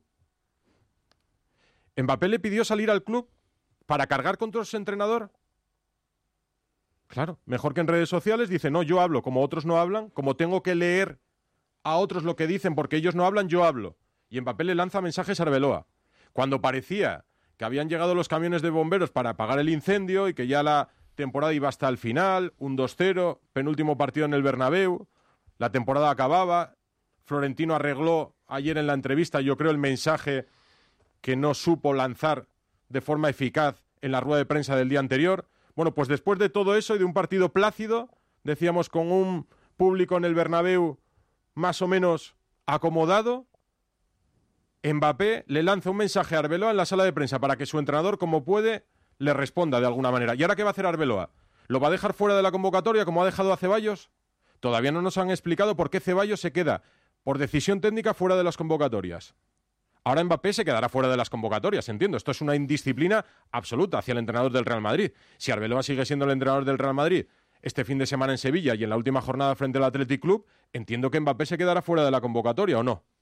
Mbappé le pidió salir al club para cargar contra su entrenador. Claro, mejor que en redes sociales dice, no, yo hablo, como otros no hablan, como tengo que leer a otros lo que dicen porque ellos no hablan, yo hablo. Y Mbappé le lanza mensajes a Arbeloa. Cuando parecía que habían llegado los camiones de bomberos para apagar el incendio y que ya la temporada iba hasta el final, un dos cero, penúltimo partido en el Bernabéu, la temporada acababa, Florentino arregló ayer en la entrevista, yo creo, el mensaje que no supo lanzar de forma eficaz en la rueda de prensa del día anterior. Bueno, pues después de todo eso y de un partido plácido, decíamos con un público en el Bernabéu más o menos acomodado, Mbappé le lanza un mensaje a Arbeloa en la sala de prensa para que su entrenador, como puede, le responda de alguna manera. ¿Y ahora qué va a hacer Arbeloa? ¿Lo va a dejar fuera de la convocatoria como ha dejado a Ceballos? Todavía no nos han explicado por qué Ceballos se queda, por decisión técnica, fuera de las convocatorias. Ahora Mbappé se quedará fuera de las convocatorias, entiendo. Esto es una indisciplina absoluta hacia el entrenador del Real Madrid. Si Arbeloa sigue siendo el entrenador del Real Madrid este fin de semana en Sevilla y en la última jornada frente al Athletic Club, entiendo que Mbappé se quedará fuera de la convocatoria, ¿o no?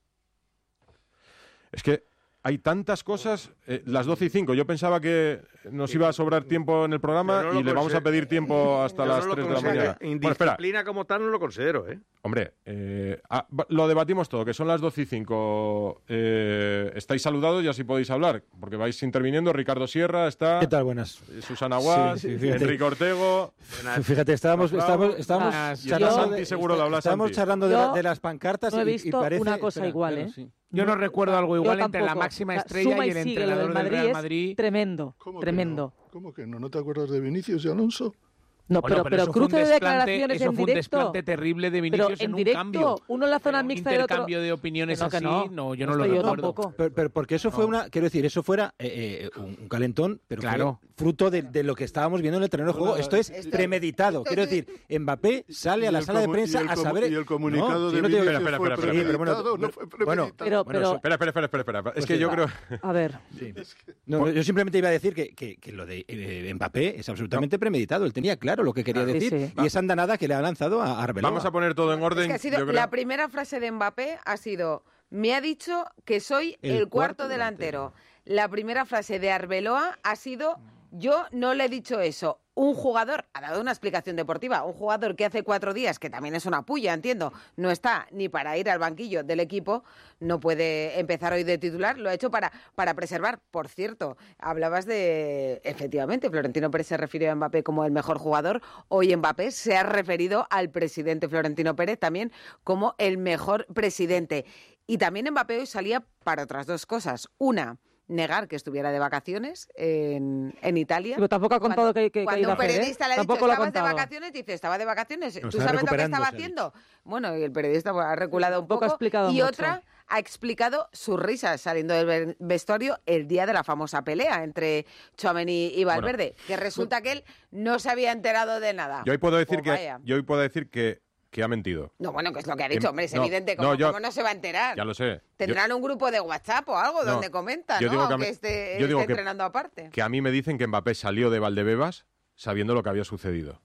Es que hay tantas cosas, eh, las doce y cinco. Yo pensaba que nos iba a sobrar tiempo en el programa no y le vamos a pedir tiempo hasta las tres de la mañana. Indisciplina bueno, como tal no lo considero, ¿eh? Hombre, eh, ah, lo debatimos todo, que son las doce y cinco. Eh, estáis saludados y así podéis hablar, porque vais interviniendo. Ricardo Sierra está... ¿Qué tal? Buenas. Susana Guas, sí, sí, Enrique Ortego... Buenas. Fíjate, estábamos, estábamos, estábamos charlando, de, seguro de, estábamos charlando de, de las pancartas no he y, visto y parece... una cosa espera, igual, espera, ¿eh? Sí. Yo no recuerdo algo igual Yo entre la tampoco. máxima O sea, estrella suma y el sigue, entrenador del Madrid del Real es Madrid. Tremendo, ¿Cómo tremendo. Que no? ¿Cómo que no? ¿No te acuerdas de Vinicius y Alonso? No, bueno, pero, pero, pero cruce de declaraciones eso en fue directo. un desplante terrible de Vinicius pero en, en directo, un cambio. Uno en la zona pero mixta un y otro. intercambio de opiniones no, así, no, no, yo no no lo yo recuerdo. Tampoco. Pero, pero porque eso fue no. una, quiero decir, eso fuera eh, eh, un, un calentón, pero claro. fue fruto de, de lo que estábamos viendo en el terreno de juego. Esto es Esto- premeditado. esto- Quiero decir, Mbappé sale a la Y el sala de comu- prensa y el a comu- saber. y el comunicado no, de sí, no te digo- Vinicius Espera, fue espera, espera, Sí, pero bueno, premeditado, no fue bueno, premeditado. Pero, bueno, pero, so- Espera, espera, espera, espera, espera. Es Pues que yo sí. creo... a ver, Sí. No, yo simplemente iba a decir que, que, que lo de eh, Mbappé es absolutamente premeditado. Él tenía claro lo que quería Sí, decir. sí. Y esa andanada que le ha lanzado a Arbeloa. Vamos a poner todo en orden. Es que ha sido, yo creo. la primera frase de Mbappé ha sido, me ha dicho que soy el, El cuarto, cuarto delantero. La primera frase de Arbeloa ha sido, yo no le he dicho eso. Un jugador, ha dado una explicación deportiva, un jugador que hace cuatro días, que también es una puya, entiendo, no está ni para ir al banquillo del equipo, no puede empezar hoy de titular, lo ha hecho para, para preservar. Por cierto, hablabas de, efectivamente, Florentino Pérez se refirió a Mbappé como el mejor jugador, hoy Mbappé se ha referido al presidente Florentino Pérez también como el mejor presidente. Y también Mbappé hoy salía para otras dos cosas. Una, negar que estuviera de vacaciones en, en Italia. pero tampoco ha contado Cuando- que, que, que Cuando iba a un hacer, ¿eh? periodista le ha dicho, Tampoco lo ha ¿estabas de contado. vacaciones? Dice, estaba de vacaciones. No, ¿Tú estaba sabes lo que recuperando, estaba se ha haciendo? Bueno, y el periodista ha reculado un Tampoco poco. ha explicado y mucho. otra, ha explicado sus risas saliendo del ve- vestuario el día de la famosa pelea entre Tchouaméni y Valverde, que resulta que él no se había enterado de nada. Yo hoy puedo decir Pues que vaya. yo hoy puedo decir que, que ha mentido. No, bueno, que es lo que ha dicho, Em, hombre, es no, evidente. no, ¿Cómo yo- cómo no se va a enterar? Ya lo sé. Tendrán un grupo de WhatsApp o algo No, donde comenta, yo ¿no? digo que a Aunque mí- esté, yo digo esté que- entrenando aparte. Que a mí me dicen que Mbappé salió de Valdebebas sabiendo lo que había sucedido.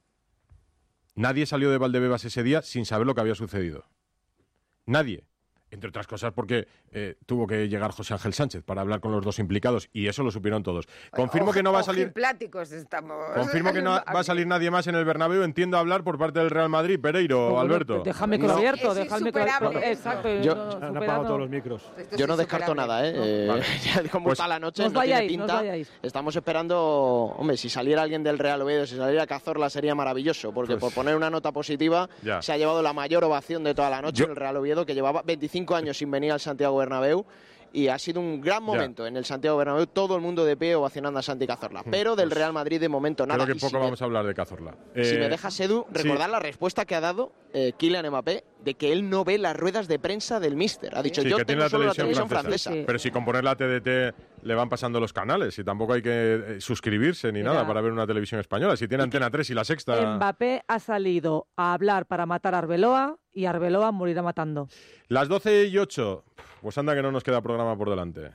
Nadie salió de Valdebebas ese día sin saber lo que había sucedido. Nadie. Entre otras cosas porque eh, tuvo que llegar José Ángel Sánchez para hablar con los dos implicados y eso lo supieron todos. Confirmo que no va a salir... Ojipláticos estamos. Confirmo que no va a salir nadie más en el Bernabéu. Entiendo hablar por parte del Real Madrid, Pereiro, Bueno, Alberto. Déjame que No. lo abierto, Es déjame que lo insuperable. Exacto. Yo- no, Han superado. apagado todos los micros. Esto Yo es no descarto insuperable. nada, ¿eh? Vale. Ya como Pues está la noche, no os no tiene vayáis, no os pinta. vayáis. Estamos esperando, hombre, si saliera alguien del Real Oviedo, si saliera Cazorla sería maravilloso, porque Pues- por poner una nota positiva Ya. se ha llevado la mayor ovación de toda la noche Yo- el Real Oviedo, que llevaba veinticinco años sin venir al Santiago Bernabéu. Y ha sido un gran momento en el Santiago Bernabéu, todo el mundo de pie ovacionando a Santi Cazorla. Pero del Real Madrid de momento nada. Creo que Y poco si me- vamos a hablar de Cazorla. Si Eh, me dejas, Edu, sí. recordar la respuesta que ha dado eh, Kylian Mbappé de que él no ve las ruedas de prensa del míster. Ha dicho, Sí, yo que tiene tengo la solo la televisión televisión francesa. francesa. Sí. Pero si con poner la T D T le van pasando los canales y tampoco hay que eh, suscribirse ni Mira. nada para ver una televisión española. Si tiene Antena tres y la Sexta... Mbappé ha salido a hablar para matar a Arbeloa y Arbeloa morirá matando. Las doce y ocho. Pues anda que no nos queda programa por delante.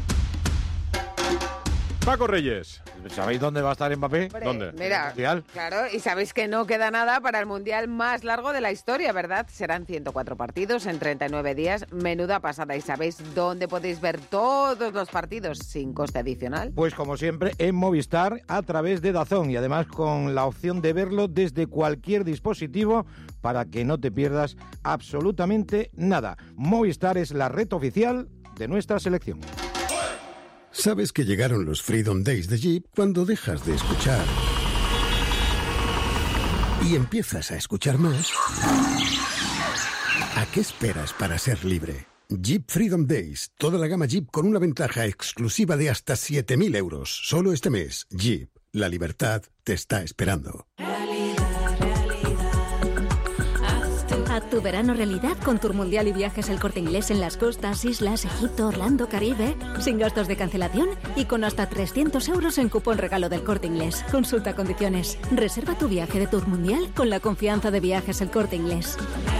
Paco Reyes. ¿Sabéis dónde va a estar Mbappé? Hombre, ¿Dónde? Mira, Mundial. claro, y sabéis que no queda nada para el Mundial más largo de la historia, ¿verdad? Serán ciento cuatro partidos en treinta y nueve días. Menuda pasada. ¿Y sabéis dónde podéis ver todos los partidos sin coste adicional? Pues como siempre en Movistar a través de DAZN y además con la opción de verlo desde cualquier dispositivo para que no te pierdas absolutamente nada. Movistar es la red oficial de nuestra selección. Sabes que llegaron los Freedom Days de Jeep cuando dejas de escuchar y empiezas a escuchar más. ¿A qué esperas para ser libre? Jeep Freedom Days, toda la gama Jeep con una ventaja exclusiva de hasta siete mil euros. Solo este mes, Jeep, la libertad te está esperando. Haz tu verano realidad con Tour Mundial y Viajes El Corte Inglés en las costas, islas, Egipto, Orlando, Caribe, sin gastos de cancelación y con hasta trescientos euros en cupón regalo del Corte Inglés. Consulta condiciones. Reserva tu viaje de Tour Mundial con la confianza de Viajes El Corte Inglés.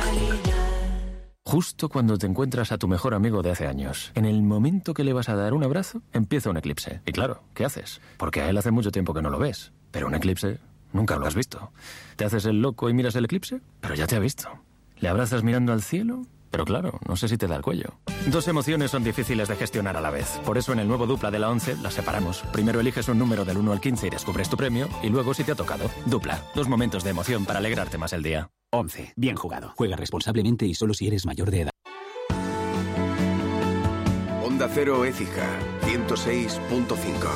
Justo cuando te encuentras a tu mejor amigo de hace años, en el momento que le vas a dar un abrazo, empieza un eclipse. Y claro, ¿qué haces? Porque a él hace mucho tiempo que no lo ves. Pero un eclipse nunca lo has visto. ¿Te haces el loco y miras el eclipse? Pero ya te ha visto. ¿Le abrazas mirando al cielo? Pero claro, no sé si te da el cuello. Dos emociones son difíciles de gestionar a la vez. Por eso en el nuevo Dupla de la once las separamos. Primero eliges un número del uno al quince y descubres tu premio. Y luego si te ha tocado. Dupla. Dos momentos de emoción para alegrarte más el día. once. Bien jugado. Juega responsablemente y solo si eres mayor de edad. Onda Cero Écija, ciento seis punto cinco.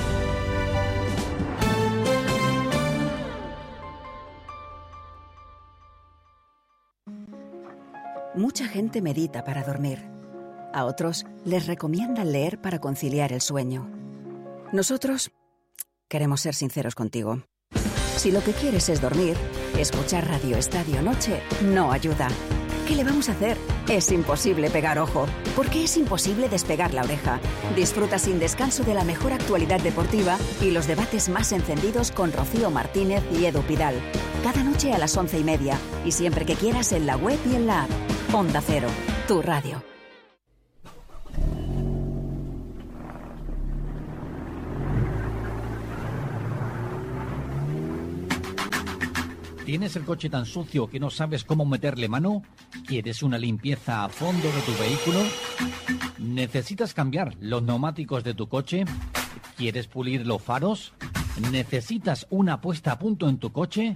Mucha gente medita para dormir. A otros les recomiendan leer para conciliar el sueño. Nosotros queremos ser sinceros contigo. Si lo que quieres es dormir, escuchar Radio Estadio Noche no ayuda. ¿Qué le vamos a hacer? Es imposible pegar ojo, porque es imposible despegar la oreja. Disfruta sin descanso de la mejor actualidad deportiva y los debates más encendidos con Rocío Martínez y Edu Pidal. Cada noche a las once y media y siempre que quieras en la web y en la app. Onda Cero, tu radio. ¿Tienes el coche tan sucio que no sabes cómo meterle mano? ¿Quieres una limpieza a fondo de tu vehículo? ¿Necesitas cambiar los neumáticos de tu coche? ¿Quieres pulir los faros? ¿Necesitas una puesta a punto en tu coche?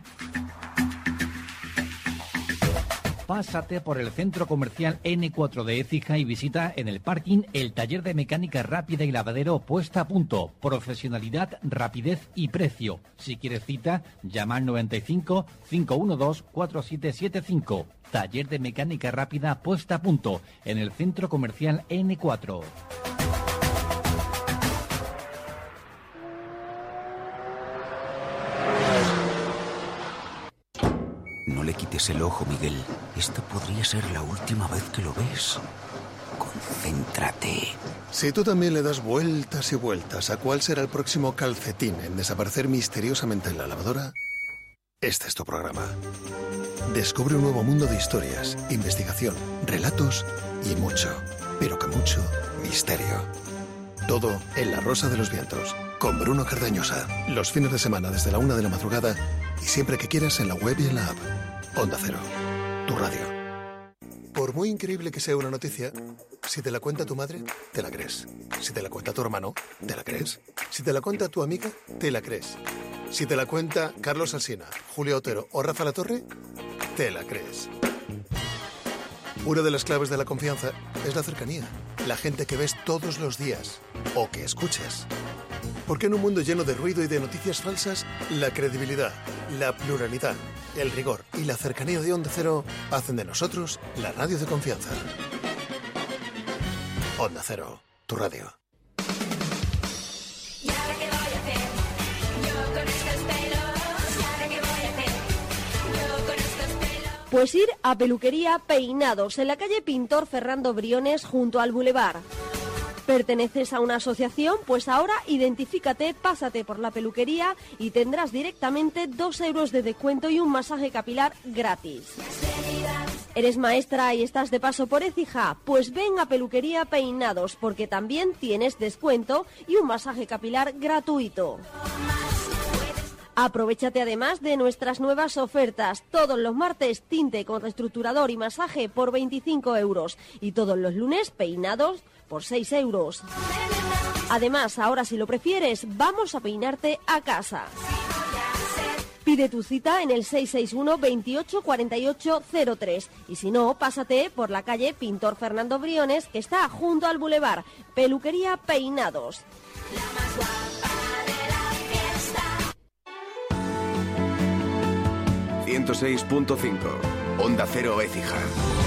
Pásate por el centro comercial ene cuatro de Écija y visita en el parking el taller de mecánica rápida y lavadero puesta a punto. Profesionalidad, rapidez y precio. Si quieres cita, llama al noventa y cinco, cinco uno dos, cuatro siete siete cinco. Taller de mecánica rápida puesta a punto en el centro comercial ene cuatro. No le quites el ojo, Miguel. Esta podría ser la última vez que lo ves. Concéntrate. Si tú también le das vueltas y vueltas a cuál será el próximo calcetín en desaparecer misteriosamente en la lavadora, este es tu programa. Descubre un nuevo mundo de historias, investigación, relatos y mucho, pero que mucho, misterio. Todo en La Rosa de los Vientos, con Bruno Cardañosa. Los fines de semana desde la una de la madrugada y siempre que quieras en la web y en la app. Onda Cero, tu radio. Por muy increíble que sea una noticia, si te la cuenta tu madre, te la crees. Si te la cuenta tu hermano, te la crees. Si te la cuenta tu amiga, te la crees. Si te la cuenta Carlos Alsina, Julio Otero o Rafa Latorre, te la crees. Una de las claves de la confianza es la cercanía. La gente que ves todos los días o que escuchas. Porque en un mundo lleno de ruido y de noticias falsas, la credibilidad, la pluralidad, el rigor y la cercanía de Onda Cero hacen de nosotros la radio de confianza. Onda Cero, tu radio. Pues ir a Peluquería Peinados, en la calle Pintor Fernando Briones, junto al Boulevard. ¿Perteneces a una asociación? Pues ahora identifícate, pásate por la peluquería y tendrás directamente dos euros de descuento y un masaje capilar gratis. ¿Eres maestra y estás de paso por Écija? Pues ven a Peluquería Peinados, porque también tienes descuento y un masaje capilar gratuito. Aprovéchate además de nuestras nuevas ofertas. Todos los martes, tinte con reestructurador y masaje por veinticinco euros. Y todos los lunes, peinados por seis euros. Además, ahora si lo prefieres, vamos a peinarte a casa. Pide tu cita en el seis seis uno, veintiocho, cuarenta y ocho, cero tres. Y si no, pásate por la calle Pintor Fernando Briones, que está junto al Boulevard. Peluquería Peinados. ciento seis punto cinco. Onda Cero Écija.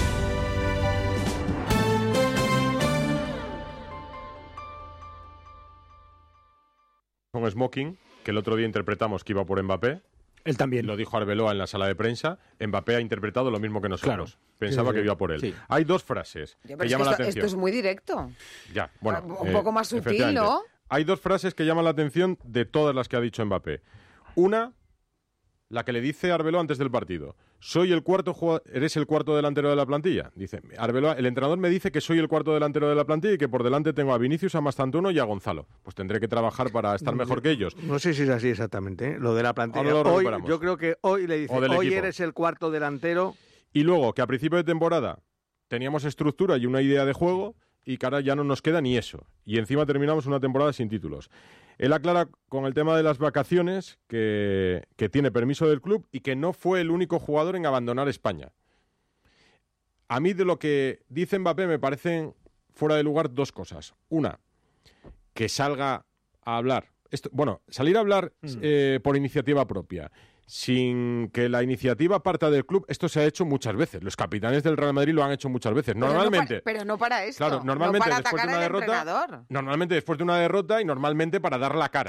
Con Smoking, que el otro día interpretamos que iba por Mbappé. Él también. Lo dijo Arbeloa en la sala de prensa. Mbappé ha interpretado lo mismo que nosotros. Claro. Pensaba sí, sí, que iba por él. Sí. Hay dos frases Ya, que es llaman que la esto, atención. esto es muy directo. Ya, bueno. Un eh, poco más sutil, efectivamente. ¿no? Hay dos frases que llaman la atención de todas las que ha dicho Mbappé. Una, la que le dice Arbeloa antes del partido. Soy el cuarto jugador, eres el cuarto delantero de la plantilla. Dice Arbeloa, el entrenador me dice que soy el cuarto delantero de la plantilla y que por delante tengo a Vinicius, a Mastantuono y a Gonzalo. Pues tendré que trabajar para estar mejor que ellos. No sé si es así exactamente, ¿eh? Lo de la plantilla. Ahora lo Hoy, recuperamos. yo creo que hoy le dice, O del hoy equipo. eres el cuarto delantero. Y luego, que a principio de temporada teníamos estructura y una idea de juego y que ahora ya no nos queda ni eso. Y encima terminamos una temporada sin títulos. Él aclara con el tema de las vacaciones que, que tiene permiso del club y que no fue el único jugador en abandonar España. A mí de lo que dice Mbappé me parecen fuera de lugar dos cosas. Una, que salga a hablar. Esto, bueno, salir a hablar mm. eh, por iniciativa propia, sin que la iniciativa parta del club, esto se ha hecho muchas veces. Los capitanes del Real Madrid lo han hecho muchas veces. Normalmente, Pero no para, pero no para esto. Claro, normalmente no para después atacar de una al derrota, entrenador. normalmente después de una derrota y normalmente para dar la cara.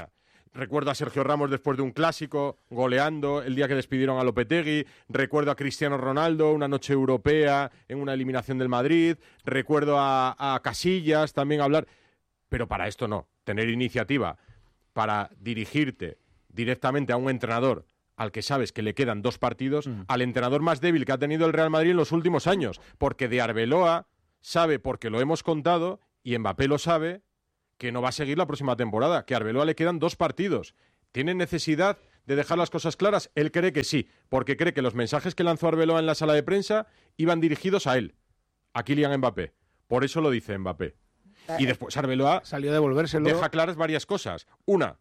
Recuerdo a Sergio Ramos después de un clásico, goleando, el día que despidieron a Lopetegui. Recuerdo a Cristiano Ronaldo, una noche europea en una eliminación del Madrid. Recuerdo a, a Casillas también hablar. Pero para esto no. Tener iniciativa para dirigirte directamente a un entrenador al que sabes que le quedan dos partidos, mm. al entrenador más débil que ha tenido el Real Madrid en los últimos años. Porque de Arbeloa sabe, porque lo hemos contado, y Mbappé lo sabe, que no va a seguir la próxima temporada, que a Arbeloa le quedan dos partidos. ¿Tiene necesidad de dejar las cosas claras? Él cree que sí, porque cree que los mensajes que lanzó Arbeloa en la sala de prensa iban dirigidos a él, a Kylian Mbappé. Por eso lo dice Mbappé. Y después Arbeloa salió a devolvérselo. Deja claras varias cosas. Una,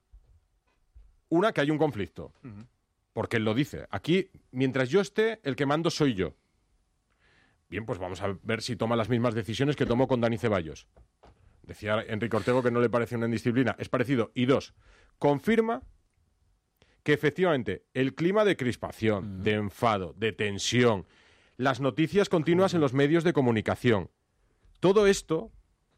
una que hay un conflicto, uh-huh. porque él lo dice. Aquí, mientras yo esté, el que mando soy yo. Bien, pues vamos a ver si toma las mismas decisiones que tomó con Dani Ceballos. Decía Enrique Ortego que no le parece una indisciplina. Es parecido. Y dos, confirma que efectivamente el clima de crispación, mm. de enfado, de tensión, las noticias continuas en los medios de comunicación, todo esto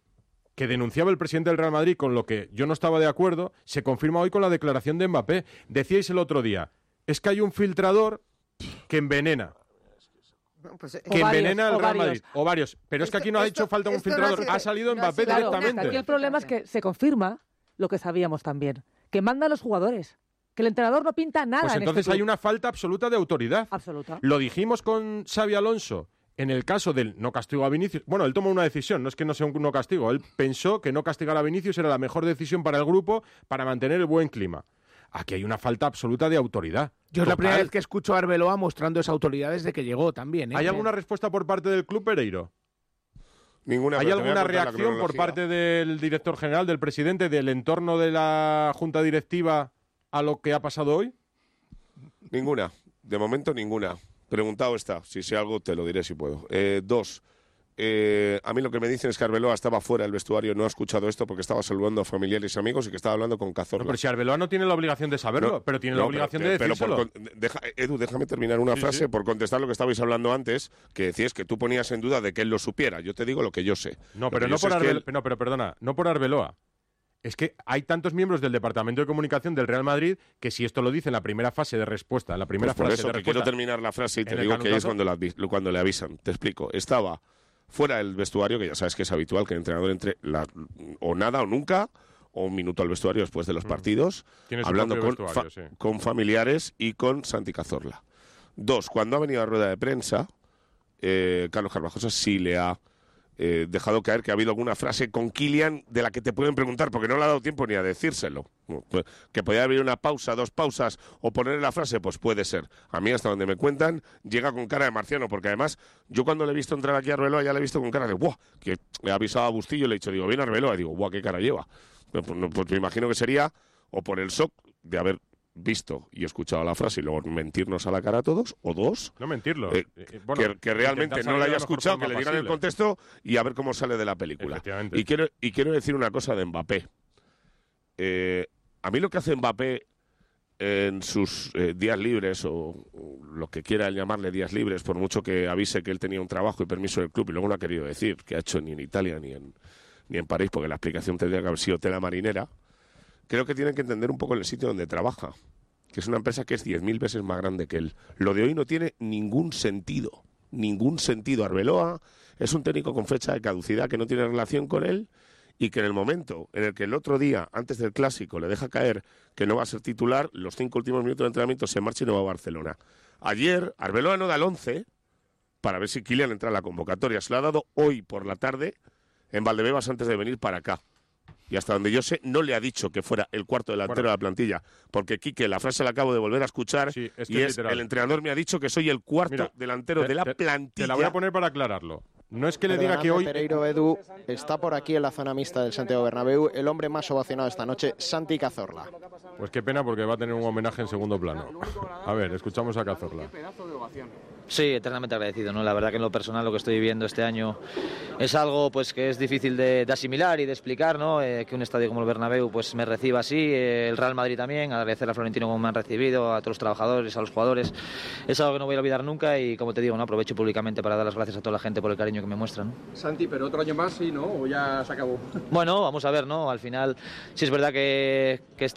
que denunciaba el presidente del Real Madrid, con lo que yo no estaba de acuerdo, se confirma hoy con la declaración de Mbappé. Decíais el otro día, es que hay un filtrador que envenena. Pues, que o envenena varios, al Real Madrid. O varios. Pero esto, es que aquí no ha esto, hecho falta un filtrador. No ha, ha salido Mbappé no directamente. Claro, aquí el problema es que se confirma lo que sabíamos también. Que mandan los jugadores. Que el entrenador no pinta nada. Pues en entonces este hay una falta absoluta de autoridad. Absoluta. Lo dijimos con Xabi Alonso en el caso del no castigo a Vinicius. Bueno, él tomó una decisión. No es que no sea un no castigo. Él pensó que no castigar a Vinicius era la mejor decisión para el grupo para mantener el buen clima. Aquí hay una falta absoluta de autoridad. Yo es la primera vez que escucho a Arbeloa mostrando esa autoridad desde que llegó también. ¿eh? ¿Hay alguna respuesta por parte del club, Pereiro? Ninguna. ¿Hay alguna reacción por parte del director general, del presidente, del entorno de la junta directiva a lo que ha pasado hoy? Ninguna. De momento ninguna. Preguntado está. Si sé algo te lo diré si puedo. Eh, dos. Eh, a mí lo que me dicen es que Arbeloa estaba fuera del vestuario, no ha escuchado esto porque estaba saludando a familiares y amigos y que estaba hablando con Cazorla. No, pero si Arbeloa no tiene la obligación de saberlo, no, pero tiene no, la obligación pero, de decírselo. Pero por, deja, Edu, déjame terminar una sí, frase sí. por contestar lo que estabais hablando antes, que decías que tú ponías en duda de que él lo supiera. Yo te digo lo que yo sé. No, pero no por Arbeloa, él... no, pero perdona, no por Arbeloa. Es que hay tantos miembros del Departamento de Comunicación del Real Madrid que si esto lo dice en la primera fase de respuesta, en la primera pues por fase eso de que respuesta... quiero terminar la frase y te digo que es cuando, la, cuando le avisan. Te explico. Estaba fuera del vestuario, que ya sabes que es habitual que el entrenador entre la, o nada o nunca, o un minuto al vestuario después de los partidos, mm. hablando con, fa sí. con familiares y con Santi Cazorla. Dos, cuando ha venido a rueda de prensa, eh, Carlos Carvajosa sí le ha eh, dejado caer que ha habido alguna frase con Kylian de la que te pueden preguntar, porque no le ha dado tiempo ni a decírselo. Que podía haber una pausa, dos pausas, o poner la frase, pues puede ser. A mí, hasta donde me cuentan, llega con cara de marciano, porque además, yo cuando le he visto entrar aquí a Arbeloa, ya le he visto con cara de ¡buah! Que le ha avisado a Bustillo y le he dicho, digo, viene Arbeloa, y digo, ¡buah! ¿Qué cara lleva? Pues, pues me imagino que sería, o por el shock de haber visto y escuchado la frase y luego mentirnos a la cara a todos, o dos, no mentirlo, eh, eh, bueno, que, que realmente no la haya escuchado, que le digan el contexto y a ver cómo sale de la película. Y quiero, y quiero decir una cosa de Mbappé. Eh, a mí lo que hace Mbappé en sus eh, días libres, o, o lo que quiera llamarle días libres, por mucho que avise que él tenía un trabajo y permiso del club, y luego no ha querido decir que ha hecho ni en Italia ni en, ni en París, porque la explicación tendría que haber sido tela marinera, creo que tienen que entender un poco el sitio donde trabaja, que es una empresa que es diez mil veces más grande que él. Lo de hoy no tiene ningún sentido, ningún sentido. Arbeloa es un técnico con fecha de caducidad que no tiene relación con él, y que en el momento en el que el otro día, antes del Clásico, le deja caer que no va a ser titular, los cinco últimos minutos de entrenamiento se marcha y no va a Barcelona. Ayer, Arbeloa no da el once para ver si Kylian entra en la convocatoria. Se lo ha dado hoy por la tarde en Valdebebas antes de venir para acá. Y hasta donde yo sé, no le ha dicho que fuera el cuarto delantero bueno. de la plantilla. Porque, Quique, la frase la acabo de volver a escuchar, sí, es que y es, el entrenador me ha dicho que soy el cuarto Mira, delantero te, de la te, plantilla. Te la voy a poner para aclararlo. No es que le diga que hoy... Pereiro, Edu, está por aquí en la zona mixta del Santiago Bernabéu el hombre más ovacionado esta noche, Santi Cazorla. Pues qué pena, porque va a tener un homenaje en segundo plano. A ver, escuchamos a Cazorla. Sí, eternamente agradecido, ¿no? La verdad que en lo personal lo que estoy viviendo este año es algo pues que es difícil de, de asimilar y de explicar, ¿no? Eh, que un estadio como el Bernabéu pues me reciba así, eh, el Real Madrid también, agradecer a Florentino como me han recibido, a todos los trabajadores, a los jugadores. Es algo que no voy a olvidar nunca y, como te digo, ¿no? Aprovecho públicamente para dar las gracias a toda la gente por el cariño que me muestran, ¿no? Santi, pero otro año más, sí, ¿no? ¿O ya se acabó? Bueno, vamos a ver, ¿no? Al final, sí es verdad que, que este año me han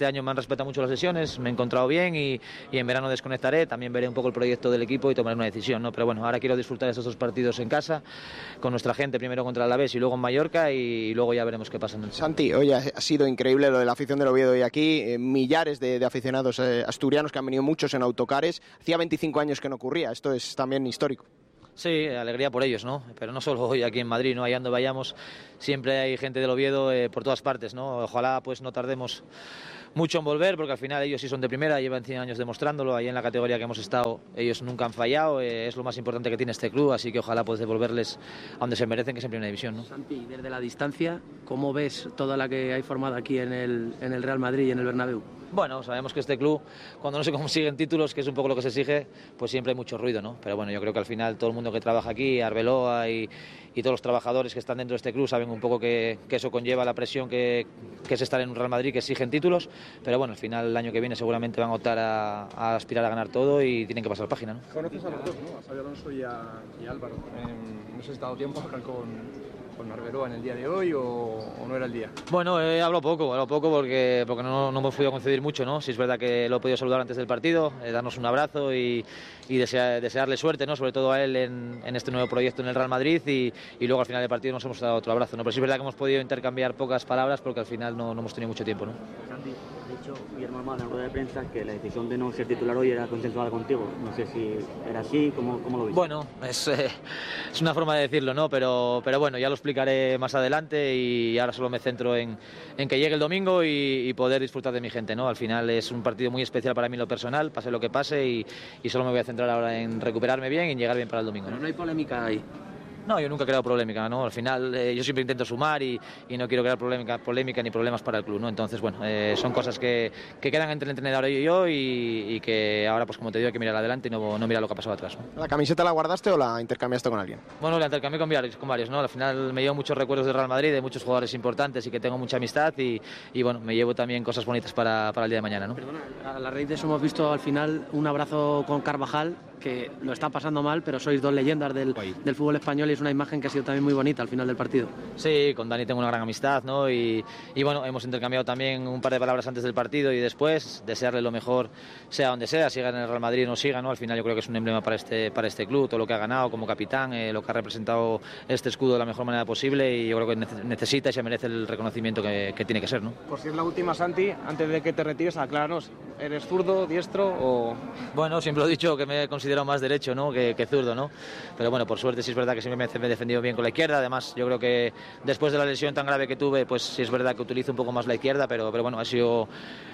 respeta mucho las lesiones, me he encontrado bien y, y en verano desconectaré, también veré un poco el proyecto del equipo y tomaré una decisión, ¿no? Pero bueno, ahora quiero disfrutar de estos dos partidos en casa, con nuestra gente, primero contra el Alavés y luego en Mallorca, y, y luego ya veremos qué pasa en el... Santi, hoy ha sido increíble lo de la afición del Oviedo hoy aquí, eh, millares de, de aficionados eh, asturianos que han venido muchos en autocares, hacía veinticinco años que no ocurría, esto es también histórico. Sí, alegría por ellos, ¿no? Pero no solo hoy aquí en Madrid, ¿no? Allá donde vayamos siempre hay gente del Oviedo eh, por todas partes, ¿no? Ojalá pues no tardemos mucho en volver, porque al final ellos sí son de primera, llevan cien años demostrándolo, ahí en la categoría que hemos estado ellos nunca han fallado, eh, es lo más importante que tiene este club, así que ojalá pues devolverles a donde se merecen, que es en primera división, ¿no? Santi, desde la distancia, ¿cómo ves toda la que hay formada aquí en el, en el Real Madrid y en el Bernabéu? Bueno, sabemos que este club, cuando no se consiguen títulos, que es un poco lo que se exige, pues siempre hay mucho ruido, ¿no? Pero bueno, yo creo que al final todo el mundo que trabaja aquí, Arbeloa y, y todos los trabajadores que están dentro de este club saben un poco que, que eso conlleva la presión que, que es estar en un Real Madrid, que exigen títulos, pero bueno, al final el año que viene seguramente van a optar a, a aspirar a ganar todo y tienen que pasar página, ¿no? Conoces a los dos, ¿no? A Xabi Alonso y a, y a Álvaro. Eh, no sé si has dado tiempo a hablar con... con Arbeloa en el día de hoy o, o no era el día? Bueno, eh, hablo poco, hablo poco porque, porque no, no hemos podido conceder mucho, ¿no? Si es verdad que lo he podido saludar antes del partido, eh, darnos un abrazo y, y desea, desearle suerte, ¿no? Sobre todo a él en, en este nuevo proyecto en el Real Madrid y, y luego al final del partido nos hemos dado otro abrazo, ¿no? Pero sí es verdad que hemos podido intercambiar pocas palabras porque al final no, no hemos tenido mucho tiempo, ¿no? Santi, ha dicho Guillermo Almada en rueda de prensa que la decisión de no ser titular hoy era consensuada contigo. No sé si era así, ¿cómo, cómo lo viste? Bueno, es, eh, es una forma de decirlo, ¿no? Pero, pero bueno, ya lo explicaré más adelante. adelante y ahora solo me centro en, en que llegue el domingo y, y poder disfrutar de mi gente, ¿no? Al final es un partido muy especial para mí en lo personal, pase lo que pase y, y solo me voy a centrar ahora en recuperarme bien y en llegar bien para el domingo, ¿no? No hay polémica ahí. No, yo nunca he creado polémica, ¿no? Al final eh, yo siempre intento sumar y, y no quiero crear polémica, polémica ni problemas para el club, ¿no? Entonces, bueno, eh, son cosas que, que quedan entre el entrenador y yo y, y que ahora, pues como te digo, hay que mirar adelante y no, no mirar lo que ha pasado atrás, ¿no? ¿La camiseta la guardaste o la intercambiaste con alguien? Bueno, la intercambié con varios, con varios, ¿no? Al final me llevo muchos recuerdos del Real Madrid, de muchos jugadores importantes y que tengo mucha amistad y, y bueno, me llevo también cosas bonitas para, para el día de mañana, ¿no? Perdona, a la raíz de eso hemos visto al final un abrazo con Carvajal, que lo está pasando mal, pero sois dos leyendas del, del fútbol español y es una imagen que ha sido también muy bonita al final del partido. Sí, con Dani tengo una gran amistad, ¿no? Y, y bueno, hemos intercambiado también un par de palabras antes del partido y después, desearle lo mejor, sea donde sea, siga en el Real Madrid o no siga, ¿no? Al final yo creo que es un emblema para este, para este club, todo lo que ha ganado como capitán, eh, lo que ha representado este escudo de la mejor manera posible y yo creo que necesita y se merece el reconocimiento que, que tiene que ser, ¿no? Por si es la última, Santi, antes de que te retires, acláranos, ¿eres zurdo, diestro o...? Bueno, siempre lo he dicho que me he considerado más derecho, ¿no? que, que zurdo, ¿no? Pero bueno, por suerte sí es verdad que siempre me he defendido bien con la izquierda, además yo creo que después de la lesión tan grave que tuve, pues sí es verdad que utilizo un poco más la izquierda, pero, pero bueno, ha sido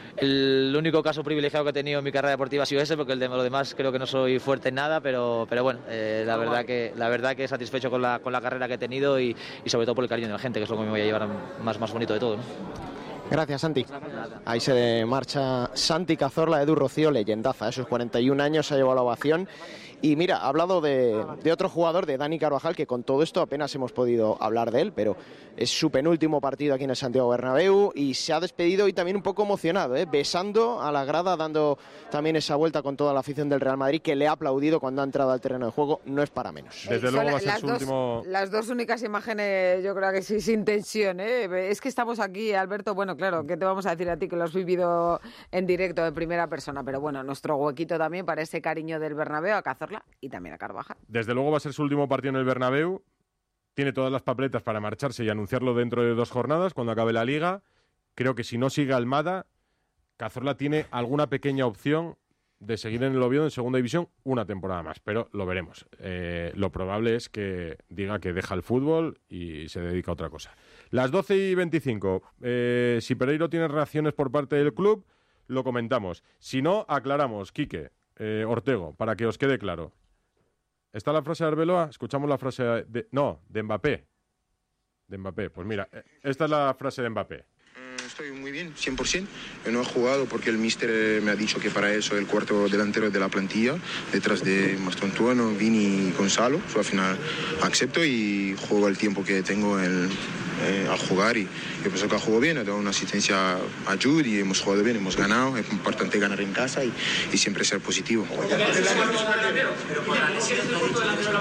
el único caso privilegiado que he tenido en mi carrera deportiva ha sido ese, porque el de lo demás creo que no soy fuerte en nada, pero, pero bueno, eh, la verdad que la verdad que satisfecho con la, con la carrera que he tenido y, y sobre todo por el cariño de la gente, que es lo que me voy a llevar más, más bonito de todo, ¿no? Gracias, Santi. Ahí se marcha Santi Cazorla, Edu Rocío, leyendaza, esos cuarenta y un años ha llevado la ovación. Y mira, ha hablado de, de otro jugador, de Dani Carvajal, que con todo esto apenas hemos podido hablar de él, pero es su penúltimo partido aquí en el Santiago Bernabéu y se ha despedido y también un poco emocionado, ¿eh? besando a la grada, dando también esa vuelta con toda la afición del Real Madrid, que le ha aplaudido cuando ha entrado al terreno de juego, no es para menos. Desde eh, luego va a ser las su dos, último... Las dos únicas imágenes, yo creo que sí, sin tensión, ¿eh? Es que estamos aquí, Alberto, bueno, claro, ¿qué te vamos a decir a ti que lo has vivido en directo, en primera persona? Pero bueno, nuestro huequito también para ese cariño del Bernabéu, a Cazorla y también a Carvajal. Desde luego va a ser su último partido en el Bernabéu. Tiene todas las papeletas para marcharse y anunciarlo dentro de dos jornadas, cuando acabe la Liga. Creo que si no sigue Almada, Cazorla tiene alguna pequeña opción de seguir en el Oviedo en segunda división una temporada más, pero lo veremos. Eh, lo probable es que diga que deja el fútbol y se dedica a otra cosa. Las doce y veinticinco. Eh, si Pereiro tiene reacciones por parte del club, lo comentamos. Si no, aclaramos. Quique, eh, Ortego, para que os quede claro. ¿Está la frase de Arbeloa? Escuchamos la frase de... No, de Mbappé. De Mbappé. Pues mira, esta es la frase de Mbappé. Estoy muy bien, cien por ciento. Yo no he jugado porque el míster me ha dicho que para eso soy el cuarto delantero de la plantilla, detrás de Mastrontuano, Vini y Gonzalo. So, al final acepto y juego el tiempo que tengo en, eh, al jugar y yo pienso que ha jugado bien, he dado una asistencia a Jude y hemos jugado bien, hemos ganado. Es importante ganar en casa y, y siempre ser positivo.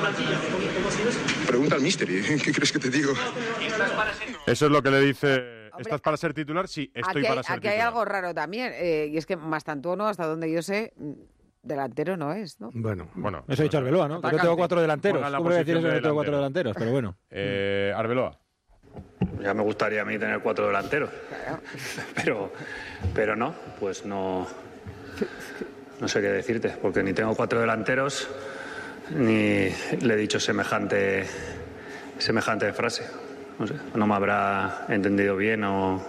Pregunta al míster, ¿qué crees que te digo? Eso es lo que le dice Hombre, ¿estás para ser titular? Sí, estoy aquí para hay, ser aquí titular. hay algo raro también, eh, y es que Mastantuono, hasta donde yo sé, delantero no es, ¿no? Bueno, bueno eso ha dicho Arbeloa, ¿no? Que yo tengo cuatro delanteros. ¿Cómo voy a decir eso que tengo cuatro delanteros? Pero bueno. Eh, Arbeloa. Ya me gustaría a mí tener cuatro delanteros. Pero, pero no, pues no, no sé qué decirte, porque ni tengo cuatro delanteros, ni le he dicho semejante, semejante frase. No sé, no me habrá entendido bien o...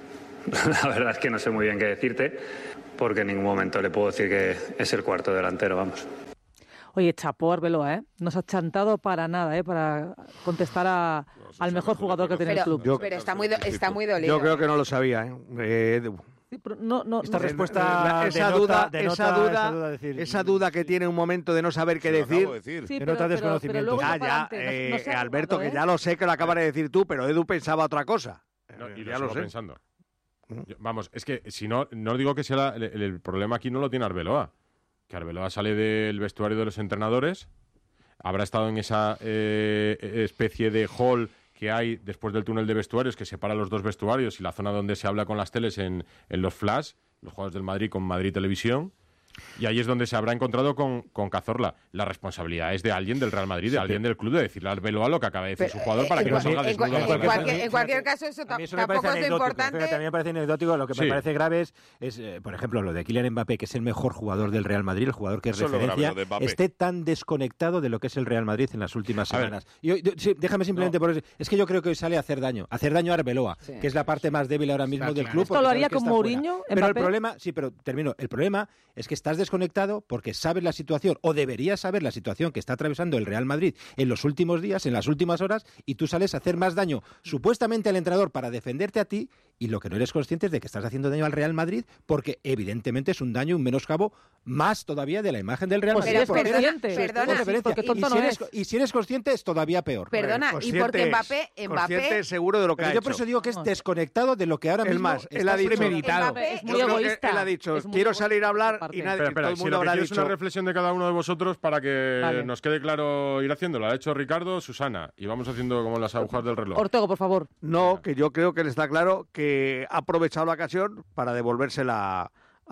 La verdad es que no sé muy bien qué decirte, porque en ningún momento le puedo decir que es el cuarto delantero, vamos. Oye, chapó Arbeloa, ¿eh? No se ha chantado para nada, ¿eh? Para contestar a, al mejor jugador que tiene el club. Yo, pero está muy, do, está muy dolido. Yo creo que no lo sabía, ¿eh? eh sí, pero no, no, esta no, respuesta, eh, esa, denota, duda, denota, esa duda, esa duda, decir, esa duda que tiene un momento de no saber qué decir, decir. Sí, denota pero, desconocimiento. Pero, pero ya, ya, eh, no, no Alberto, jugado, ¿eh? Que ya lo sé que lo acabas de decir tú, pero Edu pensaba otra cosa. No, y ya lo, lo sé. Pensando. Yo, vamos, es que si no, no digo que sea la, el, el problema aquí no lo tiene Arbeloa. Que Arbeloa sale del vestuario de los entrenadores, habrá estado en esa eh, especie de hall que hay después del túnel de vestuarios que separa los dos vestuarios y la zona donde se habla con las teles en, en los flash, los jugadores del Madrid con Madrid Televisión. Y ahí es donde se habrá encontrado con, con Cazorla. La responsabilidad es de alguien del Real Madrid, de sí, alguien del club, de decirle a Arbeloa lo que acaba de decir pero, su jugador para que no salga desnudo. En, en, cualquier, en cualquier caso, eso, eso tampoco es importante. Fíjate, a mí me parece anecdótico. Lo que sí. me parece grave es, es eh, por ejemplo, lo de Kylian Mbappé, que es el mejor jugador del Real Madrid, el jugador que es eso referencia, esté tan desconectado de lo que es el Real Madrid en las últimas semanas. Y yo, yo, sí, déjame simplemente no. por eso. Es que yo creo que hoy sale a hacer daño. Hacer daño a Arbeloa, sí. que es la parte más débil ahora mismo Está del claro. club. ¿Esto lo haría con Mourinho? Pero el problema, sí, pero termino. El problema es que estás desconectado porque sabes la situación, o deberías saber la situación que está atravesando el Real Madrid en los últimos días, en las últimas horas, y tú sales a hacer más daño, supuestamente al entrenador, para defenderte a ti, y lo que no eres consciente es de que estás haciendo daño al Real Madrid, porque evidentemente es un daño, un menoscabo, más todavía de la imagen del Real pues Madrid. Pero es consciente, perdona, sí, porque tonto y, si no eres, y si eres consciente es todavía peor. Perdona, y porque Mbappé... Mbappé seguro de lo que pero ha yo hecho. por eso digo que es desconectado de lo que ahora mismo más, él ha dicho, premeditado. Mbappé es muy egoísta. Él ha dicho, quiero salir a hablar y nadie, espera, espera, todo el si mundo lo que habrá quiero dicho... es una reflexión de cada uno de vosotros para que vale. nos quede claro ir haciéndolo. Ha hecho Ricardo, Susana, y vamos haciendo como las agujas del reloj. Ortego, por favor. No, que yo creo que le está claro que ha aprovechado la ocasión para devolvérsela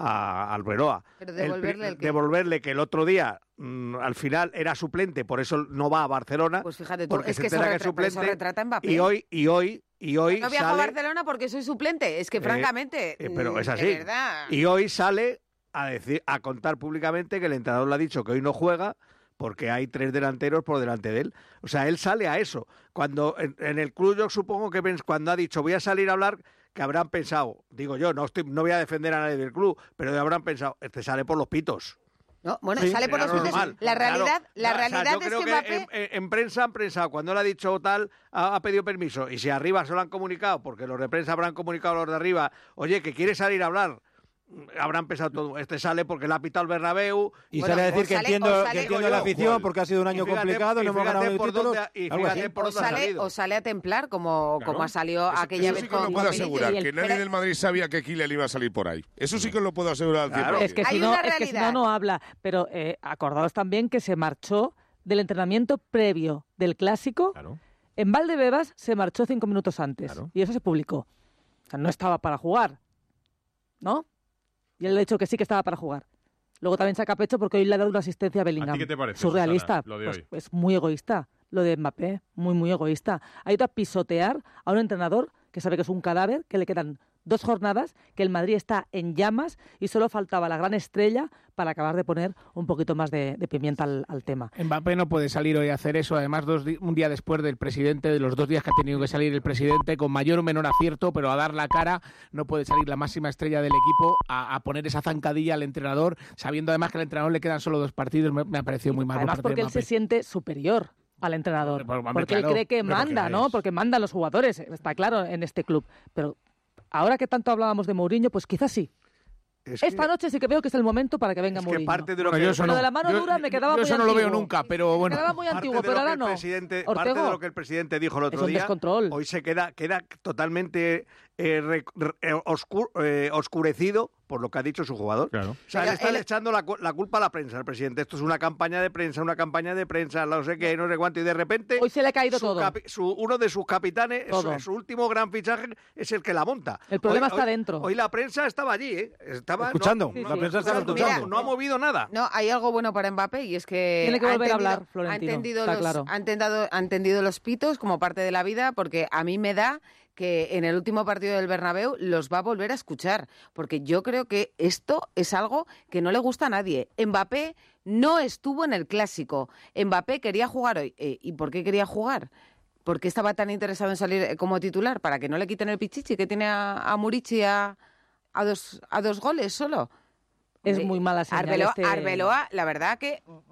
a Arbeloa. Pero devolverle el, el devolverle que el otro día mmm, al final era suplente, por eso no va a Barcelona. Pues fíjate tú, porque es se que eso, que retra- es suplente, eso retrata a Mbappé. Y hoy y hoy y hoy no viajo sale, a Barcelona porque soy suplente, es que eh, francamente, eh, pero es así. De verdad. Y hoy sale a decir a contar públicamente que el entrenador le ha dicho que hoy no juega porque hay tres delanteros por delante de él. O sea, él sale a eso. Cuando en, en el club yo supongo que cuando ha dicho voy a salir a hablar, que habrán pensado, digo yo, no estoy, no voy a defender a nadie del club, pero habrán pensado, este sale por los pitos. No, bueno, sí, sale por los pitos. La realidad, claro, la no, realidad o sea, yo es creo que que Mbappé... en, en, en prensa han pensado, cuando le ha dicho tal, ha, ha pedido permiso, y si arriba se lo han comunicado, porque los de prensa habrán comunicado a los de arriba, oye, que quiere salir a hablar, habrán pensado todo, este sale porque le ha pitado el Bernabéu y bueno, sale a decir que sale, entiendo, sale, que entiendo la afición porque ha sido un año fíjate, complicado, no hemos ganado el título. Dónde, y fíjate por o, sale, o sale a templar como, claro. como ha salido eso, aquella eso vez sí que con lo puedo asegurar, el, que nadie del Madrid sabía que Kylian iba a salir por ahí. Eso sí que lo puedo asegurar al cien por ciento. Es que si no, es que si no, no habla. Pero eh, acordaos también que se marchó del entrenamiento previo del Clásico. Claro. En Valdebebas se marchó cinco minutos antes. Claro. Y eso se publicó. O sea, no estaba para jugar. ¿No? Y él le ha dicho que sí que estaba para jugar. Luego también saca pecho porque hoy le ha dado una asistencia a Bellingham. ¿A ti qué te parece, surrealista. Susana, lo de pues, hoy? Es muy egoísta lo de Mbappé. Muy, muy egoísta. Ha ido a pisotear a un entrenador que sabe que es un cadáver, que le quedan dos jornadas, que el Madrid está en llamas y solo faltaba la gran estrella para acabar de poner un poquito más de, de pimienta al, al tema. Mbappé no puede salir hoy a hacer eso, además dos di- un día después del presidente, de los dos días que ha tenido que salir el presidente, con mayor o menor acierto, pero a dar la cara, no puede salir la máxima estrella del equipo a, a poner esa zancadilla al entrenador, sabiendo además que al entrenador le quedan solo dos partidos, me, me ha parecido muy mal. Además porque él se siente superior al entrenador, Hombre, hombre, porque claro, él cree que hombre, manda, porque ¿no? es. Porque mandan los jugadores, está claro, en este club. Pero ahora que tanto hablábamos de Mourinho, pues quizás sí. Es Esta que, noche sí que veo que es el momento para que venga es Mourinho. que parte de lo Bueno, que yo eso Lo no. de la mano Yo- dura me quedaba yo muy eso no antiguo. lo veo nunca, pero bueno. Me quedaba muy parte antiguo, de pero lo ahora que el no. presidente, Ortego. parte de lo que el presidente dijo el otro Es un día, descontrol. hoy se queda, queda totalmente eh, re, re, oscur, eh, oscurecido por lo que ha dicho su jugador. Claro. O sea, Pero le está él... echando la, la culpa a la prensa, al presidente. Esto es una campaña de prensa, una campaña de prensa, no sé qué, no sé cuánto, y de repente... Hoy se le ha caído su todo. Capi, su, uno de sus capitanes, su, su último gran fichaje, es el que la monta. El problema hoy, está hoy, dentro. Hoy la prensa estaba allí, ¿eh? Estaba, escuchando. No, Sí, no, la prensa estaba escuchando. escuchando. No, no ha movido nada. No, hay algo bueno para Mbappé y es que... Tiene que volver ha a hablar, entendido, Florentino, ha entendido, está los, claro. ha, entendido, ha entendido los pitos como parte de la vida, porque a mí me da que en el último partido del Bernabéu los va a volver a escuchar, porque yo creo que esto es algo que no le gusta a nadie. Mbappé no estuvo en el Clásico. Mbappé quería jugar hoy. Eh, ¿Y por qué quería jugar? ¿Por qué estaba tan interesado en salir como titular? ¿Para que no le quiten el pichichi que tiene a, a Murici a, a, dos, a dos goles solo? Es muy mala señal. Arbeloa, este... Arbeloa, la verdad que